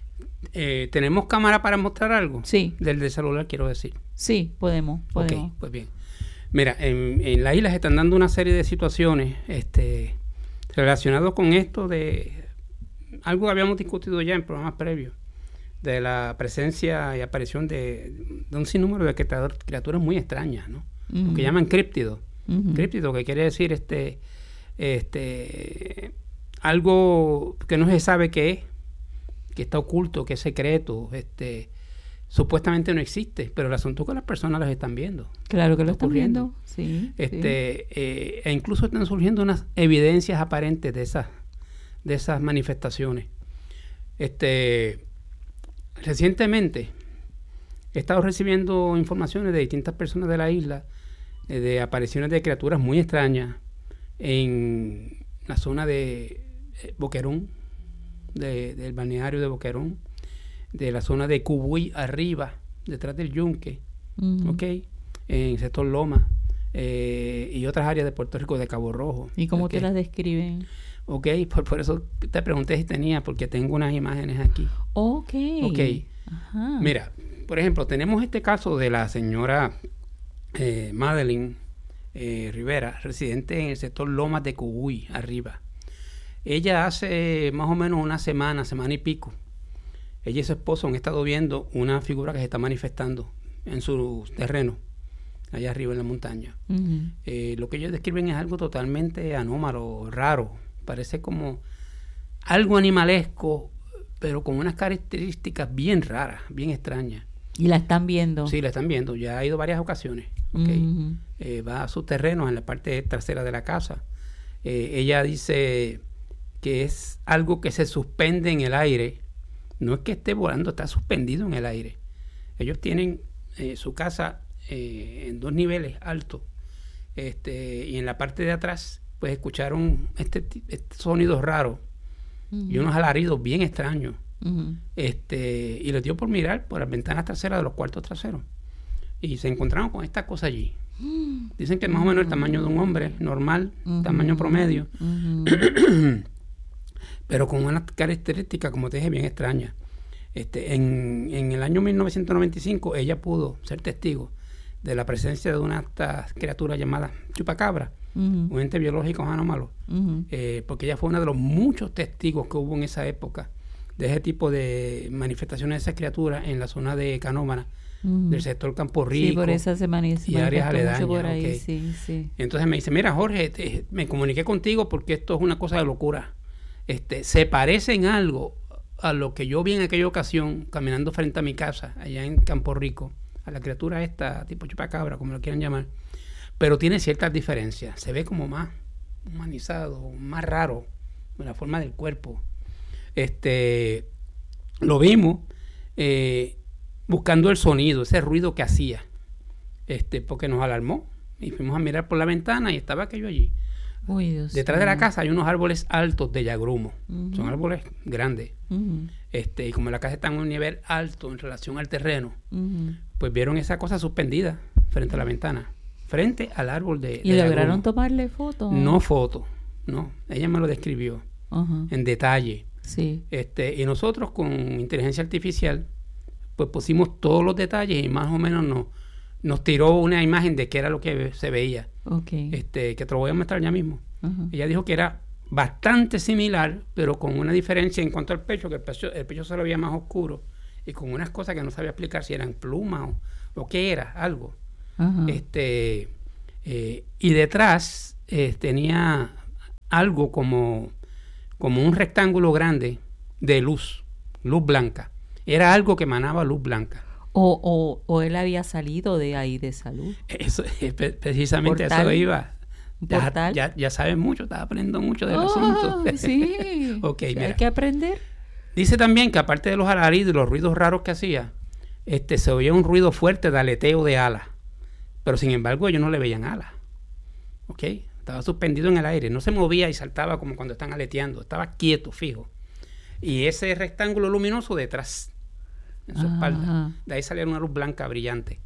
eh, ¿tenemos cámara para mostrar algo? Sí. Del de celular, quiero decir. Sí, podemos, podemos. Ok, pues bien. Mira, en, en la isla se están dando una serie de situaciones este, relacionadas con esto de algo que habíamos discutido ya en programas previos, de la presencia y aparición de, de un sinnúmero de criatur- criaturas muy extrañas, ¿no? Lo Ujú. que llaman críptidos. Ujú. Críptido, que quiere decir este, este, algo que no se sabe qué es, que está oculto, que es secreto, este, supuestamente no existe, pero el asunto es que las personas las están viendo. Claro que lo está están ocurriendo. viendo. Sí, Este, eh, e incluso están surgiendo unas evidencias aparentes de esas, de esas manifestaciones. Este, recientemente he estado recibiendo informaciones de distintas personas de la isla eh, de apariciones de criaturas muy extrañas en la zona de eh, Boquerón, de- del balneario de Boquerón, de la zona de Cubuy arriba, detrás del Yunque, sí. Ujú. ¿ok? En el sector Loma eh, y otras áreas de Puerto Rico, de Cabo Rojo. ¿Y cómo ¿ok? te las describen? Ok, por, por eso te pregunté si tenía, porque tengo unas imágenes aquí. Ok. Ok. Ajá. Mira, por ejemplo, tenemos este caso de la señora eh, Madeline eh, Rivera, residente en el sector Lomas de Cubuy, arriba. Ella hace más o menos una semana, semana y pico, ella y su esposo han estado viendo una figura que se está manifestando en su terreno, allá arriba en la montaña. Ujú. Eh, lo que ellos describen es algo totalmente anómalo, raro. Parece como algo animalesco, pero con unas características bien raras, bien extrañas. Y la están viendo. Sí, la están viendo. Ya ha ido varias ocasiones. ¿ok? Ujú. Eh, va a sus terrenos en la parte trasera de la casa. Eh, ella dice que es algo que se suspende en el aire. No es que esté volando, está suspendido en el aire. Ellos tienen eh, su casa eh, en dos niveles altos. Este, y en la parte de atrás, pues escucharon este, ti- este sonido raro y unos alaridos bien extraños. Ujú. Este, y les dio por mirar por las ventanas traseras de los cuartos traseros. Y se encontraron con esta cosa allí. Dicen que es más o menos el tamaño de un hombre normal, Ujú. tamaño promedio, Ujú. pero con una característica, como te dije, bien extraña. Este, en, en el año mil novecientos noventa y cinco ella pudo ser testigo de la presencia de una esta criatura llamada chupacabra, Ujú. un ente biológico anómalo, Ujú. eh, porque ella fue uno de los muchos testigos que hubo en esa época de ese tipo de manifestaciones de esas criaturas en la zona de Canóvana, Ujú. del sector Campo Rico. Sí, por esa semana y y áreas aledañas, por ahí, ok. sí, sí. Entonces me dice, mira Jorge, te- me comuniqué contigo porque esto es una cosa de locura. Este, se parece en algo a lo que yo vi en aquella ocasión caminando frente a mi casa, allá en Campo Rico, a la criatura esta, tipo chupacabra, como lo quieran llamar, pero tiene ciertas diferencias. Se ve como más humanizado, más raro, en la forma del cuerpo. Este, lo vimos eh, buscando el sonido, ese ruido que hacía. este, porque nos alarmó. Y fuimos a mirar por la ventana y estaba aquello allí. Uy, Dios Detrás mío. de la casa hay unos árboles altos de yagrumo. Uh-huh. Son árboles grandes. Uh-huh. Este, y como la casa está en un nivel alto en relación al terreno, Uh-huh. pues vieron esa cosa suspendida frente a la ventana, frente al árbol de, ¿Y de lograron yagrumo. tomarle fotos? No foto, no. Ella me lo describió Ajá. en detalle. Sí. Este, y nosotros con inteligencia artificial, pues pusimos todos los detalles y más o menos nos, nos tiró una imagen de qué era lo que se veía. Ok. Este, que te lo voy a mostrar ya mismo. Ajá. Ella dijo que era bastante similar, pero con una diferencia en cuanto al pecho, que el pecho, el pecho se lo veía más oscuro y con unas cosas que no sabía explicar si eran plumas o, o qué era, algo. Ajá. Este, eh, y detrás eh, tenía algo como, como un rectángulo grande de luz, luz blanca. Era algo que emanaba luz blanca. O, o, o él había salido de ahí de salud. Eso, eh, pre- precisamente Portal. eso iba. Ya, Portal. ya, ya sabes mucho, estás aprendiendo mucho del Oh, asunto. sí. Ok, Sí, mira. hay que aprender. Dice también que aparte de los alaridos y los ruidos raros que hacía, este, se oía un ruido fuerte de aleteo de alas. Pero sin embargo ellos no le veían alas. ¿Ok? Estaba suspendido en el aire. No se movía y saltaba como cuando están aleteando. Estaba quieto, fijo. Y ese rectángulo luminoso detrás, en su Ajá. espalda. De ahí salía una luz blanca brillante.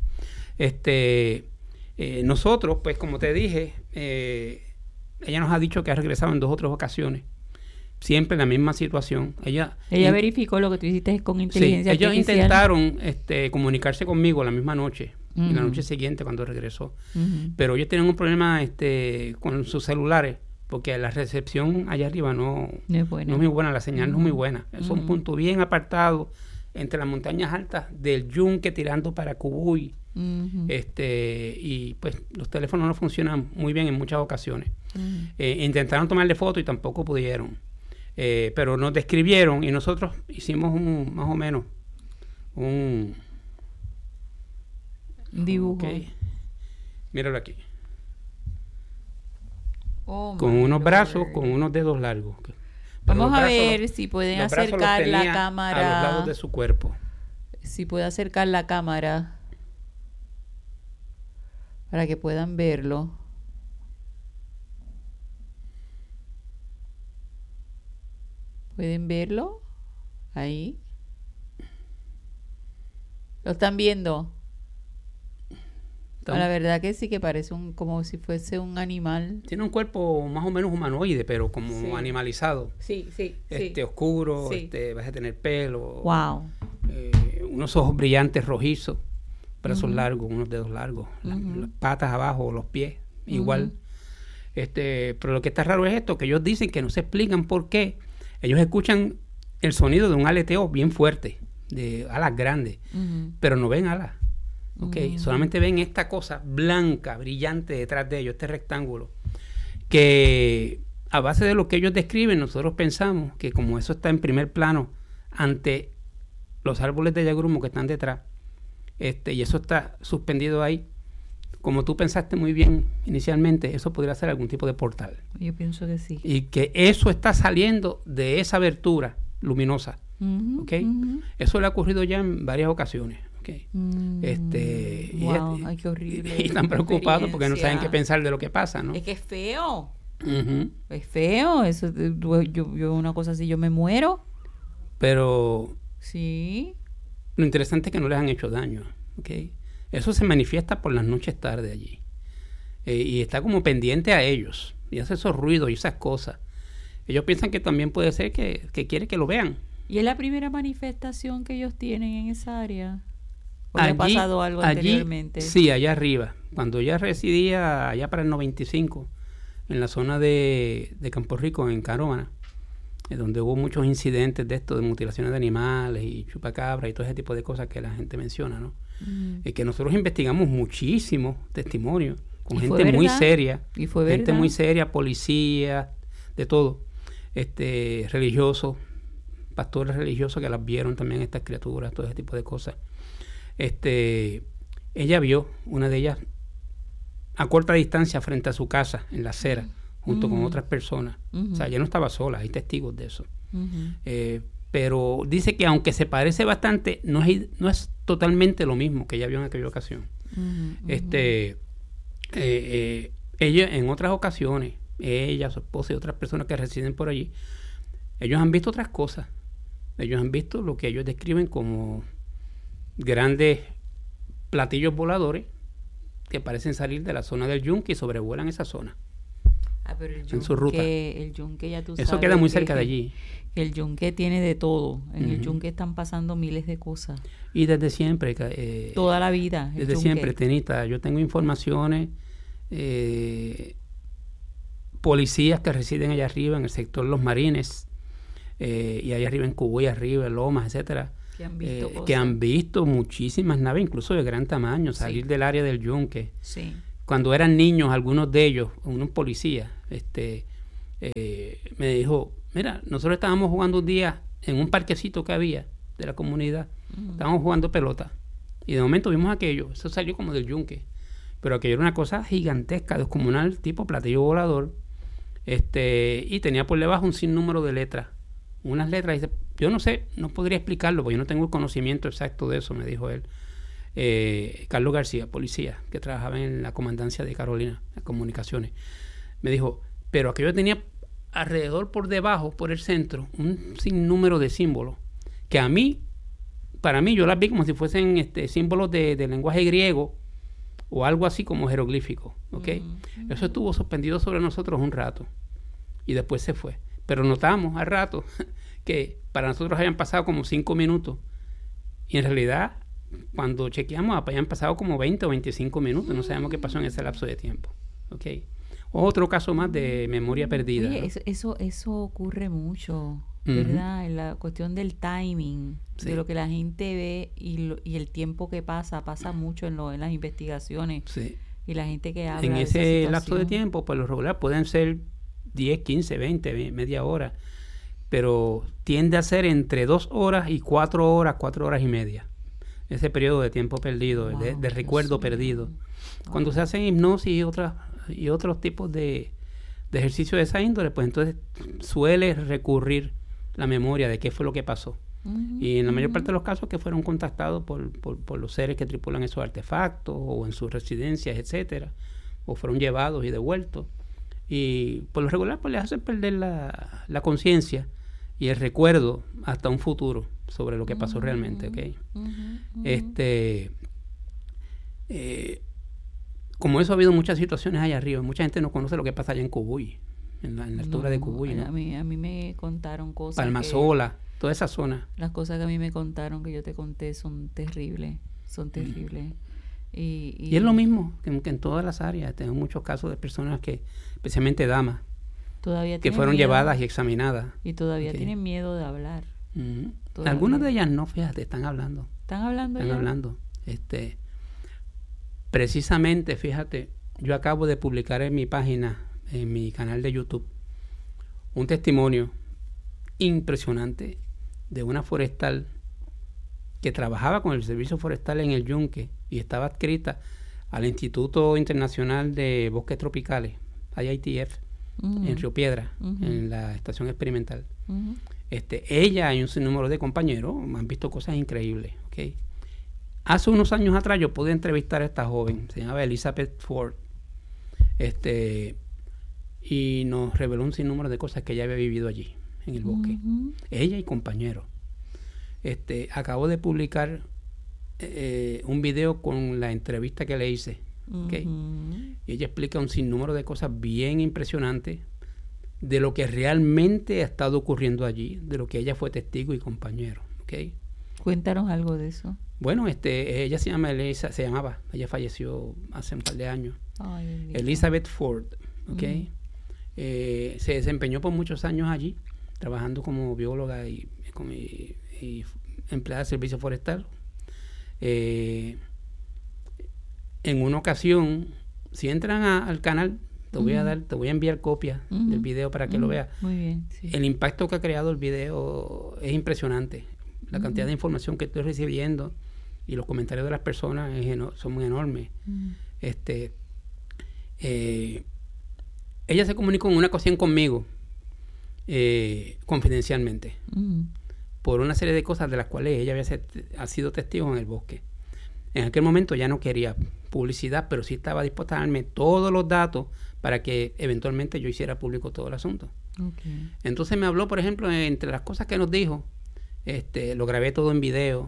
Este, eh, nosotros, pues como te dije, eh, ella nos ha dicho que ha regresado en dos o tres ocasiones. Siempre en la misma situación. Ella, Ella in- verificó lo que tú hiciste con Sí, inteligencia ellos artificial. intentaron este, comunicarse conmigo la misma noche, y la Ujú. noche siguiente cuando regresó. Ujú. Pero ellos tienen un problema este, con sus celulares, porque la recepción allá arriba no, No es buena. no es muy buena, la señal no es muy buena. Es un Ujú. punto bien apartado entre las montañas altas del Yunque tirando para Cubuy. Ujú. Este, y pues los teléfonos no funcionan muy bien en muchas ocasiones. Ujú. Eh, intentaron tomarle foto y tampoco pudieron. Eh, pero nos describieron y nosotros hicimos un, más o menos un Un dibujo. ok. Míralo aquí. Oh, Con my unos Lord. brazos, con unos dedos largos. Pero Vamos los a brazos ver los- si pueden los brazos los acercar la tenía a cámara. los lados de su cuerpo. Si puede acercar la cámara para que puedan verlo. ¿Pueden verlo? Ahí. ¿Lo están viendo? Está- La verdad que sí que parece un como si fuese un animal. Tiene un cuerpo más o menos humanoide, pero como Sí. animalizado. Sí, sí, Este oscuro, Sí. este, vas a tener pelo, Wow. eh, unos ojos brillantes rojizos, brazos Ujú. largos, unos dedos largos, la- Ujú. las patas abajo, los pies, igual. Ujú. Este, pero lo que está raro es esto, que ellos dicen que no se explican por qué. Ellos escuchan el sonido de un aleteo bien fuerte, de alas grandes, Ujú. pero no ven alas. Ok, Mm. solamente ven esta cosa blanca, brillante detrás de ellos, este rectángulo, que a base de lo que ellos describen, nosotros pensamos que como eso está en primer plano ante los árboles de yagrumo que están detrás, este, y eso está suspendido ahí, como tú pensaste muy bien inicialmente, eso podría ser algún tipo de portal. Yo pienso que sí. Y que eso está saliendo de esa abertura luminosa. Ujú, ¿Ok? ujú. Eso le ha ocurrido ya en varias ocasiones. ¿Ok? Mm, Este, y- wow, y- ay, qué horrible. Y están preocupados porque no saben qué experiencia. pensar de lo que pasa, ¿no? Es que es feo. Ujú. Es feo. Eso, eh, yo, yo, yo una cosa así, yo me muero. Pero Sí. lo interesante es que no les han hecho daño. ¿Ok? Eso se manifiesta por las noches tarde allí. Eh, y está como pendiente a ellos. Y hace esos ruidos y esas cosas. Ellos piensan que también puede ser que, que quiere que lo vean. ¿Y es la primera manifestación que ellos tienen en esa área? ¿O le ha Allí- pasado algo allí, anteriormente? Sí, allá arriba. Cuando ella residía allá para el noventa y cinco, en la zona de, de Campo Rico, en Carómana, eh, donde hubo muchos incidentes de esto, de mutilaciones de animales y chupacabras y todo ese tipo de cosas que la gente menciona, ¿no? Mm. Eh, que nosotros investigamos muchísimos testimonios con ¿Y fue gente muy verdad? seria, ¿Y fue gente verdad? muy seria, policía, de todo, este, religiosos, pastores religiosos que las vieron también estas criaturas, todo ese tipo de cosas. Este, ella vio una de ellas a corta distancia frente a su casa en la acera, junto con Mm. otras personas. Ujú. O sea, ella no estaba sola, hay testigos de eso. Ujú. Eh, pero dice que aunque se parece bastante, no es, no es totalmente lo mismo que ella vio en aquella ocasión. Uh-huh, este, eh, eh, ella en otras ocasiones, ella, su esposa y otras personas que residen por allí, ellos han visto otras cosas. Ellos han visto lo que ellos describen como grandes platillos voladores que parecen salir de la zona del Yunque y sobrevuelan esa zona. Ah, pero el en yunque, su ruta. el yunque ya tú Eso sabes queda muy que- cerca de allí. que el yunque tiene de todo. En el Ujú. yunque están pasando miles de cosas. Y desde siempre, eh, Toda la vida. el desde yunque. siempre, Tenita, yo tengo informaciones, eh, policías que residen allá arriba en el sector Los Marines, eh, y allá arriba en Cubuy, arriba, en Lomas, etcétera, Que han visto eh, cosas. que han visto muchísimas naves, incluso de gran tamaño, salir Sí. del área del Yunque. Sí. Cuando eran niños, algunos de ellos, unos policías, este, eh, me dijo, mira, nosotros estábamos jugando un día en un parquecito que había de la comunidad, Mm. estábamos jugando pelota, y de momento vimos aquello, eso salió como del Yunque, pero aquello era una cosa gigantesca, descomunal, tipo platillo volador, este, y tenía por debajo un sinnúmero de letras, unas letras, dice, yo no sé, no podría explicarlo, porque yo no tengo el conocimiento exacto de eso, me dijo él. Eh, Carlos García, policía, que trabajaba en la comandancia de Carolina, las comunicaciones, me dijo, pero aquello tenía alrededor por debajo, por el centro, un sinnúmero de símbolos, que a mí, para mí, yo las vi como si fuesen este, símbolos de, de lenguaje griego, o algo así como jeroglífico, ¿ok? Mm. Eso estuvo suspendido sobre nosotros un rato, y después se fue, pero notamos al rato que para nosotros habían pasado como cinco minutos, y en realidad cuando chequeamos habían pasado como veinte o veinticinco minutos, no sabemos qué pasó en ese lapso de tiempo, ¿ok? Otro caso más de memoria perdida. Oye, ¿no? eso, eso, eso ocurre mucho, Ujú. ¿verdad? En la cuestión del timing, Sí. de lo que la gente ve y, lo- y el tiempo que pasa, pasa mucho en, lo, en las investigaciones Sí. y la gente que habla En de esa ese lapso de situación. tiempo, pues lo regular pueden ser diez, quince, veinte, ve- media hora, pero tiende a ser entre dos horas y cuatro horas, cuatro horas y media. Ese periodo de tiempo perdido, Wow, de, de Dios recuerdo mío. perdido. Wow. Cuando se hacen hipnosis y, otras, y otros tipos de, de ejercicios de esa índole, pues entonces suele recurrir la memoria de qué fue lo que pasó. Ujú, Y en la mayor ujú. parte de los casos que fueron contactados por, por, por los seres que tripulan esos artefactos o en sus residencias, etcétera, o fueron llevados y devueltos. Y por lo regular pues les hacen perder la, la conciencia y el recuerdo hasta un futuro sobre lo que pasó realmente, ¿ok? Ujú, ujú. Este, eh, como eso ha habido muchas situaciones allá arriba, mucha gente no conoce lo que pasa allá en Cubuy, en la, en la altura de No, Cubuy, a ¿no? mí, a mí me contaron cosas que- Palmasola, toda esa zona. las cosas que a mí me contaron que yo te conté son terribles, son terribles. Y, Y es lo mismo que en, que en todas las áreas. Tengo muchos casos de personas que, especialmente damas, todavía que tienen fueron miedo, llevadas y examinadas. y todavía Ok. tienen miedo de hablar. Ujú. Todavía. Algunas de ellas no, fíjate, están hablando. ¿Están hablando Están ya? hablando. Este, precisamente, fíjate, yo acabo de publicar en mi página, en mi canal de YouTube, un testimonio impresionante de una forestal que trabajaba con el Servicio Forestal en el Yunque y estaba adscrita al Instituto Internacional de Bosques Tropicales, I I T F, Ujú, en Río Piedra, Ujú. en la estación experimental. ujú. Este, ella y un sinnúmero de compañeros han visto cosas increíbles, ¿ok? Hace unos años atrás yo pude entrevistar a esta joven, se llamaba Elizabeth Ford, este, y nos reveló un sinnúmero de cosas que ella había vivido allí, en el bosque. Ujú. Ella y compañeros. Este, acabo de publicar eh, un video con la entrevista que le hice, ¿ok? Ujú. Y ella explica un sinnúmero de cosas bien impresionantes de lo que realmente ha estado ocurriendo allí, de lo que ella fue testigo y compañero, ¿ok? Cuéntanos algo de eso. Bueno, este, ella se llama Elisa, se llamaba, ella falleció hace un par de años, Ay, bendito. Elizabeth Ford, ¿ok? Ujú. Eh, se desempeñó por muchos años allí, trabajando como bióloga y, como- y- y empleada de servicio forestal. Eh, en una ocasión, si entran a- al canal, te voy a Ujú. dar, te voy a enviar copias Ujú. del video para que lo Ujú. veas. Muy bien, sí. El impacto que ha creado el video es impresionante. La cantidad de información que estoy recibiendo y los comentarios de las personas es eno- son muy enormes. Ujú. Este, eh, ella se comunicó en una ocasión conmigo, eh, confidencialmente, Ujú. por una serie de cosas de las cuales ella había set- ha sido testigo en el bosque. En aquel momento ya no quería publicidad, pero sí estaba dispuesta a darme todos los datos para que eventualmente yo hiciera público todo el asunto. Okay. Entonces me habló, por ejemplo, entre las cosas que nos dijo, este, lo grabé todo en video.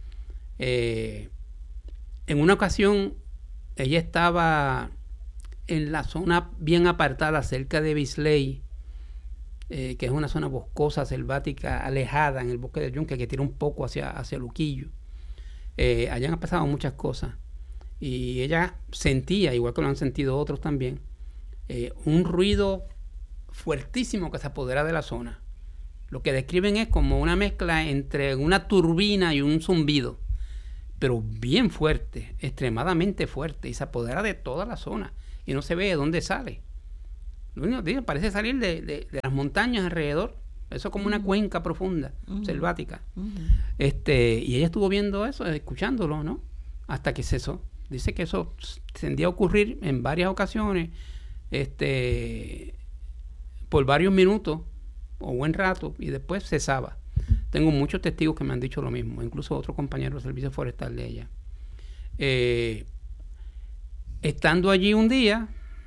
Eh, en una ocasión, ella estaba en la zona bien apartada, cerca de Bisley, eh, que es una zona boscosa, selvática, alejada en el bosque del Yunque, que tira un poco hacia, hacia Luquillo. Eh, allá han pasado muchas cosas. Y ella sentía, igual que lo han sentido otros también, eh, un ruido fuertísimo que se apodera de la zona. Lo que describen es como una mezcla entre una turbina y un zumbido, pero bien fuerte, extremadamente fuerte, y se apodera de toda la zona y no se ve de dónde sale. Lo único que dice, parece salir de, de, de las montañas alrededor. Eso es como una cuenca profunda, uh-huh. selvática. Uh-huh. Este, y ella estuvo viendo eso, escuchándolo, ¿no? Hasta que cesó. Dice que eso tendía a ocurrir en varias ocasiones, este, por varios minutos o buen rato, y después cesaba. Tengo muchos testigos que me han dicho lo mismo, incluso otro compañero del servicio forestal de ella. Eh, estando allí un día,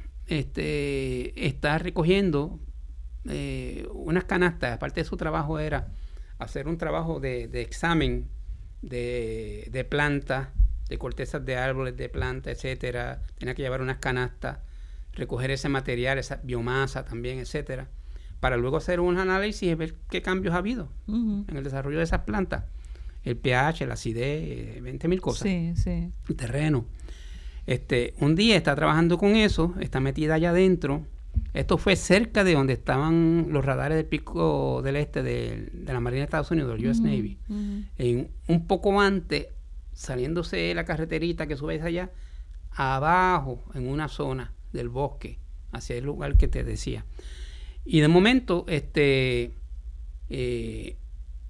este, está recogiendo eh, unas canastas. Aparte de su trabajo era hacer un trabajo de, de examen de, de plantas, de cortezas de árboles, de plantas, etcétera. Tenía que llevar unas canastas, recoger ese material, esa biomasa también, etcétera, para luego hacer un análisis y ver qué cambios ha habido uh-huh. en el desarrollo de esas plantas. El pH, la acidez, veinte mil cosas. Sí, sí. El terreno. Este, un día está trabajando con eso, está metida allá adentro. Esto fue cerca de donde estaban los radares del Pico del Este de, de la Marina de Estados Unidos, del U S Uh-huh. Navy. Uh-huh. En, un poco antes, saliéndose de la carreterita que subes allá, abajo, en una zona del bosque, hacia el lugar que te decía. Y de momento, este, eh,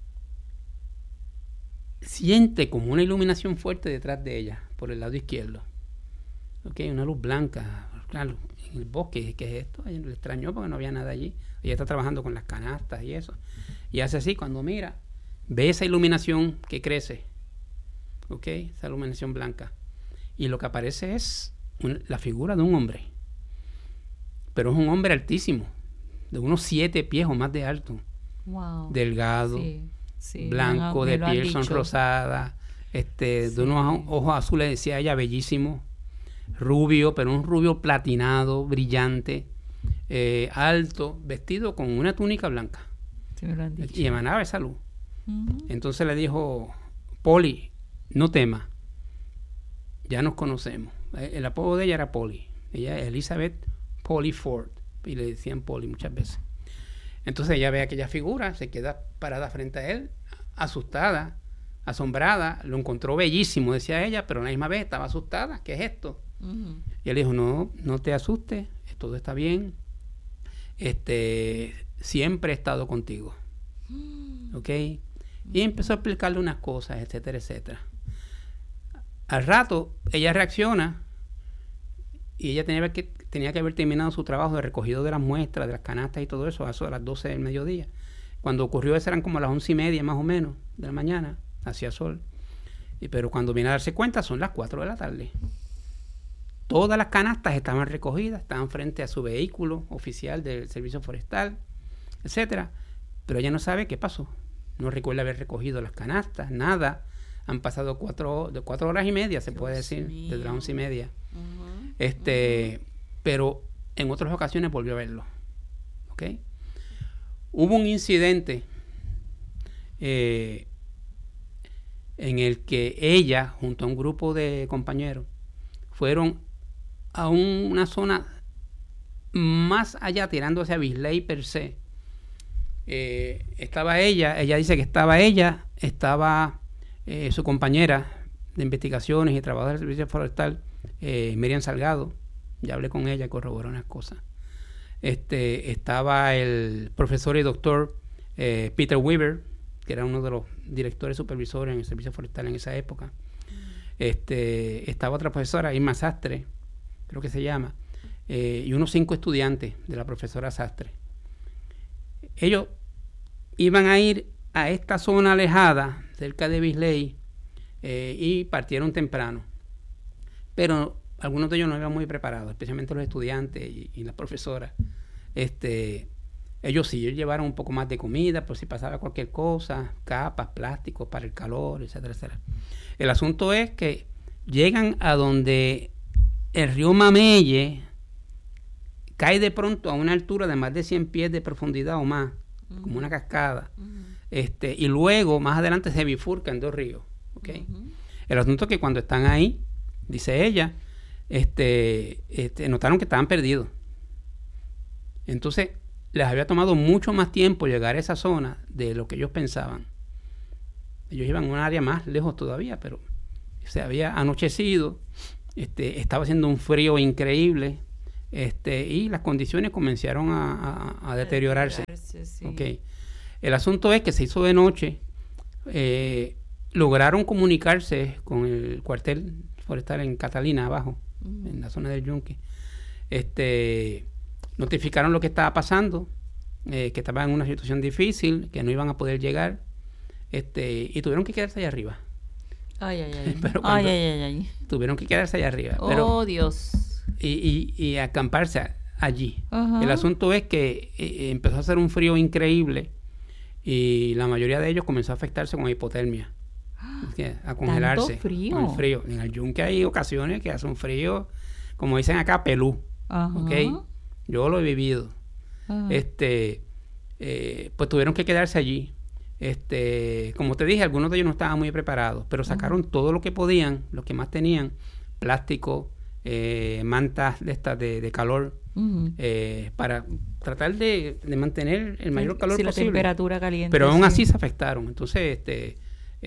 siente como una iluminación fuerte detrás de ella, por el lado izquierdo. Okay, una luz blanca, claro, en el bosque. ¿Qué es esto? Ella le extrañó porque no había nada allí. Ella está trabajando con las canastas y eso. Y hace así, cuando mira, ve esa iluminación que crece. ¿Ok? Esa iluminación blanca. Y lo que aparece es un, la figura de un hombre. Pero es un hombre altísimo, de unos siete pies o más de alto. Wow. Delgado, sí, sí, blanco, no, de piel sonrosada, este, sí. de unos ojos azules, decía ella, bellísimo, rubio, pero un rubio platinado, brillante, eh, alto, vestido con una túnica blanca. Sí, me lo han dicho. Y emanaba esa luz. Uh-huh. Entonces le dijo, Polly, no temas, ya nos conocemos. El apodo de ella era Polly. Ella es Elizabeth Polly Ford, y le decían Polly muchas veces. Entonces ella ve aquella figura, se queda parada frente a él, asustada, asombrada, lo encontró bellísimo, decía ella, pero a la misma vez estaba asustada. ¿Qué es esto? Uh-huh. Y él dijo, no, no te asustes, todo está bien, este, siempre he estado contigo. Uh-huh. ¿Ok? Y empezó a explicarle unas cosas, etcétera, etcétera. Al rato, ella reacciona y ella tenía que, tenía que haber terminado su trabajo de recogido de las muestras, de las canastas y todo eso, a eso a las doce del mediodía. Cuando ocurrió eso eran como las once y media más o menos de la mañana, hacía sol. Y, pero cuando viene a darse cuenta son las cuatro de la tarde. Todas las canastas estaban recogidas, estaban frente a su vehículo oficial del servicio forestal, etcétera. Pero ella no sabe qué pasó. No recuerda haber recogido las canastas, nada. Han pasado cuatro, de cuatro horas y media, se Dios puede decir, mío. Desde las once y media. Uh-huh. Este, uh-huh. Pero en otras ocasiones volvió a verlo. ¿Ok? Hubo un incidente eh, en el que ella, junto a un grupo de compañeros, fueron a un, una zona más allá, tirándose a Bisley per se. Eh, estaba ella, ella dice que estaba ella, estaba eh, su compañera de investigaciones y trabajo del servicio forestal, eh, Miriam Salgado, ya hablé con ella y corroboró unas cosas. Este, estaba el profesor y doctor eh, Peter Weaver, que era uno de los directores supervisores en el servicio forestal en esa época. Este, estaba otra profesora, Irma Sastre, creo que se llama, eh, y unos cinco estudiantes de la profesora Sastre. Ellos iban a ir a esta zona alejada, cerca de Bisley, eh, y partieron temprano. Pero algunos de ellos no iban muy preparados, especialmente los estudiantes y, y las profesoras. Este, ellos sí, ellos llevaron un poco más de comida por si pasaba cualquier cosa, capas, plásticos para el calor, etcétera, etcétera. El asunto es que llegan a donde el río Mameye cae de pronto a una altura de más de cien pies de profundidad o más, uh-huh. como una cascada. Uh-huh. Este, y luego, más adelante, se bifurcan dos ríos. ¿Okay? Uh-huh. El asunto es que cuando están ahí, dice ella, este, este, notaron que estaban perdidos. Entonces, les había tomado mucho más tiempo llegar a esa zona de lo que ellos pensaban. Ellos iban a un área más lejos todavía, pero se había anochecido, este, estaba haciendo un frío increíble, este, y las condiciones comenzaron a, a, a deteriorarse. Sí. Okay. El asunto es que se hizo de noche, eh, lograron comunicarse con el cuartel forestal en Catalina, abajo, uh-huh. en la zona del Yunque. Este, notificaron lo que estaba pasando, eh, que estaban en una situación difícil, que no iban a poder llegar, este, y tuvieron que quedarse allá arriba. Ay, ay, ay. Pero ay, ay, ay, ay. Tuvieron que quedarse allá arriba. Oh, pero, Dios. Y, y, y acamparse allí. Uh-huh. El asunto es que eh, empezó a hacer un frío increíble y la mayoría de ellos comenzó a afectarse con hipotermia. Que, a congelarse. ¿Tanto frío? Con el frío. En el Yunque hay ocasiones que hace un frío, como dicen acá, pelú. Uh-huh. ¿Okay? Yo lo he vivido. Uh-huh. Este, eh, pues tuvieron que quedarse allí. Este, como te dije, algunos de ellos no estaban muy preparados, pero sacaron uh-huh. todo lo que podían, lo que más tenían, plástico, eh, mantas de estas de, de calor, uh-huh. eh, para tratar de, de mantener el mayor calor sí, posible. La temperatura caliente. Pero aún sí. así se afectaron. Entonces, este,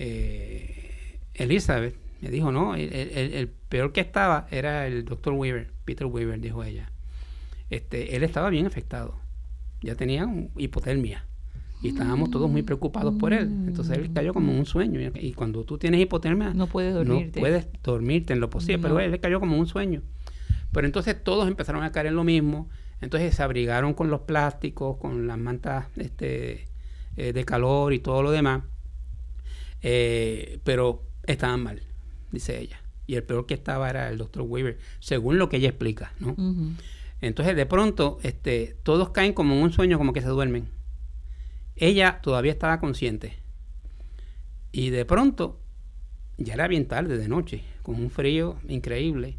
eh, Elizabeth me dijo, no, el, el, el peor que estaba era el doctor Weaver, Peter Weaver, dijo ella. Este, él estaba bien afectado, ya tenía un, hipotermia. Y estábamos todos muy preocupados por él. Entonces él cayó como en un sueño. Y cuando tú tienes hipotermia, no puedes dormirte. No puedes dormirte en lo posible, no. Pero él cayó como en un sueño. Pero entonces todos empezaron a caer en lo mismo. Entonces se abrigaron con los plásticos, con las mantas este, eh, de calor y todo lo demás. Eh, pero estaban mal, dice ella. Y el peor que estaba era el doctor Weaver, según lo que ella explica, ¿no? Uh-huh. Entonces de pronto este, todos caen como en un sueño, como que se duermen. Ella todavía estaba consciente y de pronto ya era bien tarde de noche, con un frío increíble.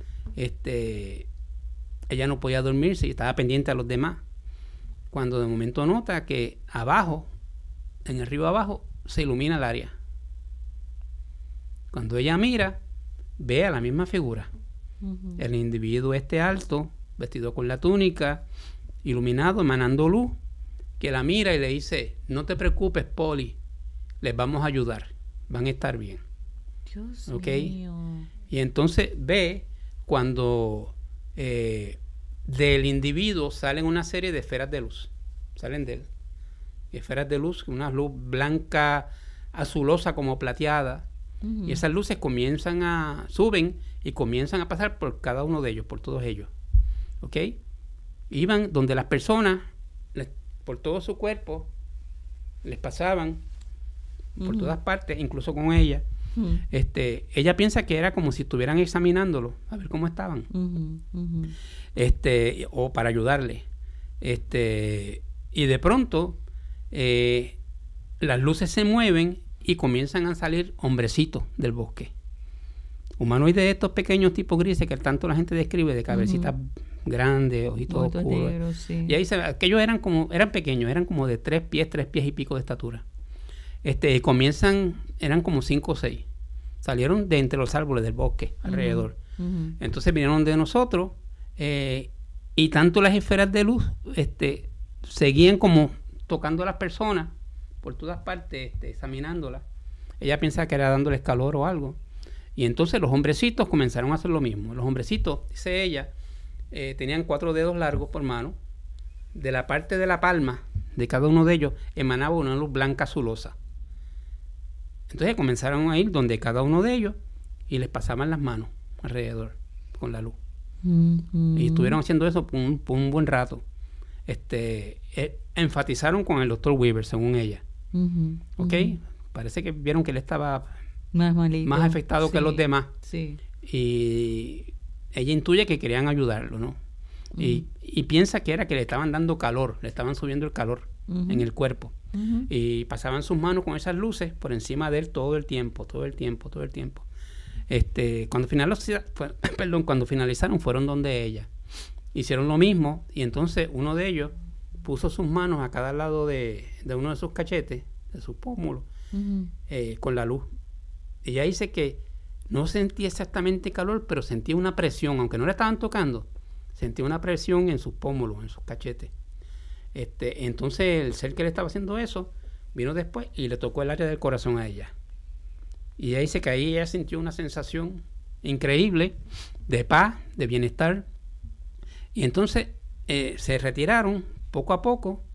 Este, ella no podía dormirse y estaba pendiente a los demás. Cuando de momento nota que abajo, en el río abajo, se ilumina el área. Cuando ella mira, ve a la misma figura. Uh-huh. El individuo este alto, vestido con la túnica, iluminado, emanando luz, que la mira y le dice, no te preocupes, Polly, les vamos a ayudar, van a estar bien. Dios ¿Okay? mío. Y entonces ve cuando eh, del individuo salen una serie de esferas de luz, salen de él, esferas de luz, una luz blanca, azulosa como plateada, uh-huh. y esas luces comienzan a, suben y comienzan a pasar por cada uno de ellos, por todos ellos. ¿Ok? Iban donde las personas, les, por todo su cuerpo, les pasaban por uh-huh. todas partes, incluso con ella. Uh-huh. Este, ella piensa que era como si estuvieran examinándolo, a ver cómo estaban. Uh-huh. Uh-huh. Este, o para ayudarle. Este, y de pronto, eh, las luces se mueven y comienzan a salir hombrecitos del bosque. Humanoides de estos pequeños tipos grises que tanto la gente describe, de cabecitas uh-huh. grandes, ojitos oscuros. Negros, sí. Y ahí se ve, aquellos eran como, eran pequeños, eran como de tres pies, tres pies y pico de estatura. Este, comienzan, eran como cinco o seis. Salieron de entre los árboles del bosque, uh-huh. alrededor. Uh-huh. Entonces vinieron de nosotros, eh, y tanto las esferas de luz, este, seguían como tocando a las personas por todas partes, este, examinándolas. Ella pensaba que era dándoles calor o algo. Y entonces los hombrecitos comenzaron a hacer lo mismo. Los hombrecitos, dice ella, eh, tenían cuatro dedos largos por mano. De la parte de la palma de cada uno de ellos emanaba una luz blanca azulosa. Entonces comenzaron a ir donde cada uno de ellos y les pasaban las manos alrededor con la luz. Mm-hmm. Y estuvieron haciendo eso por un, por un buen rato. Este, eh, enfatizaron con el doctor Weaver, según ella. Mm-hmm. ¿Ok? Mm-hmm. Parece que vieron que él estaba más malito. más afectado sí. que los demás. Sí. Y ella intuye que querían ayudarlo, ¿no? Uh-huh. Y, y piensa que era que le estaban dando calor, le estaban subiendo el calor uh-huh. en el cuerpo. Uh-huh. Y pasaban sus manos con esas luces por encima de él todo el tiempo, todo el tiempo, todo el tiempo. Este, cuando, finalizaron, perdón, cuando finalizaron fueron donde ella. Hicieron lo mismo y entonces uno de ellos puso sus manos a cada lado de, de uno de sus cachetes, de sus pómulos, uh-huh. eh, con la luz. Ella dice que no sentía exactamente calor, pero sentía una presión, aunque no le estaban tocando, sentía una presión en sus pómulos, en sus cachetes. Este, entonces el ser que le estaba haciendo eso vino después y le tocó el área del corazón a ella. Y ella dice que ahí ella sintió una sensación increíble de paz, de bienestar. Y entonces eh, se retiraron poco a poco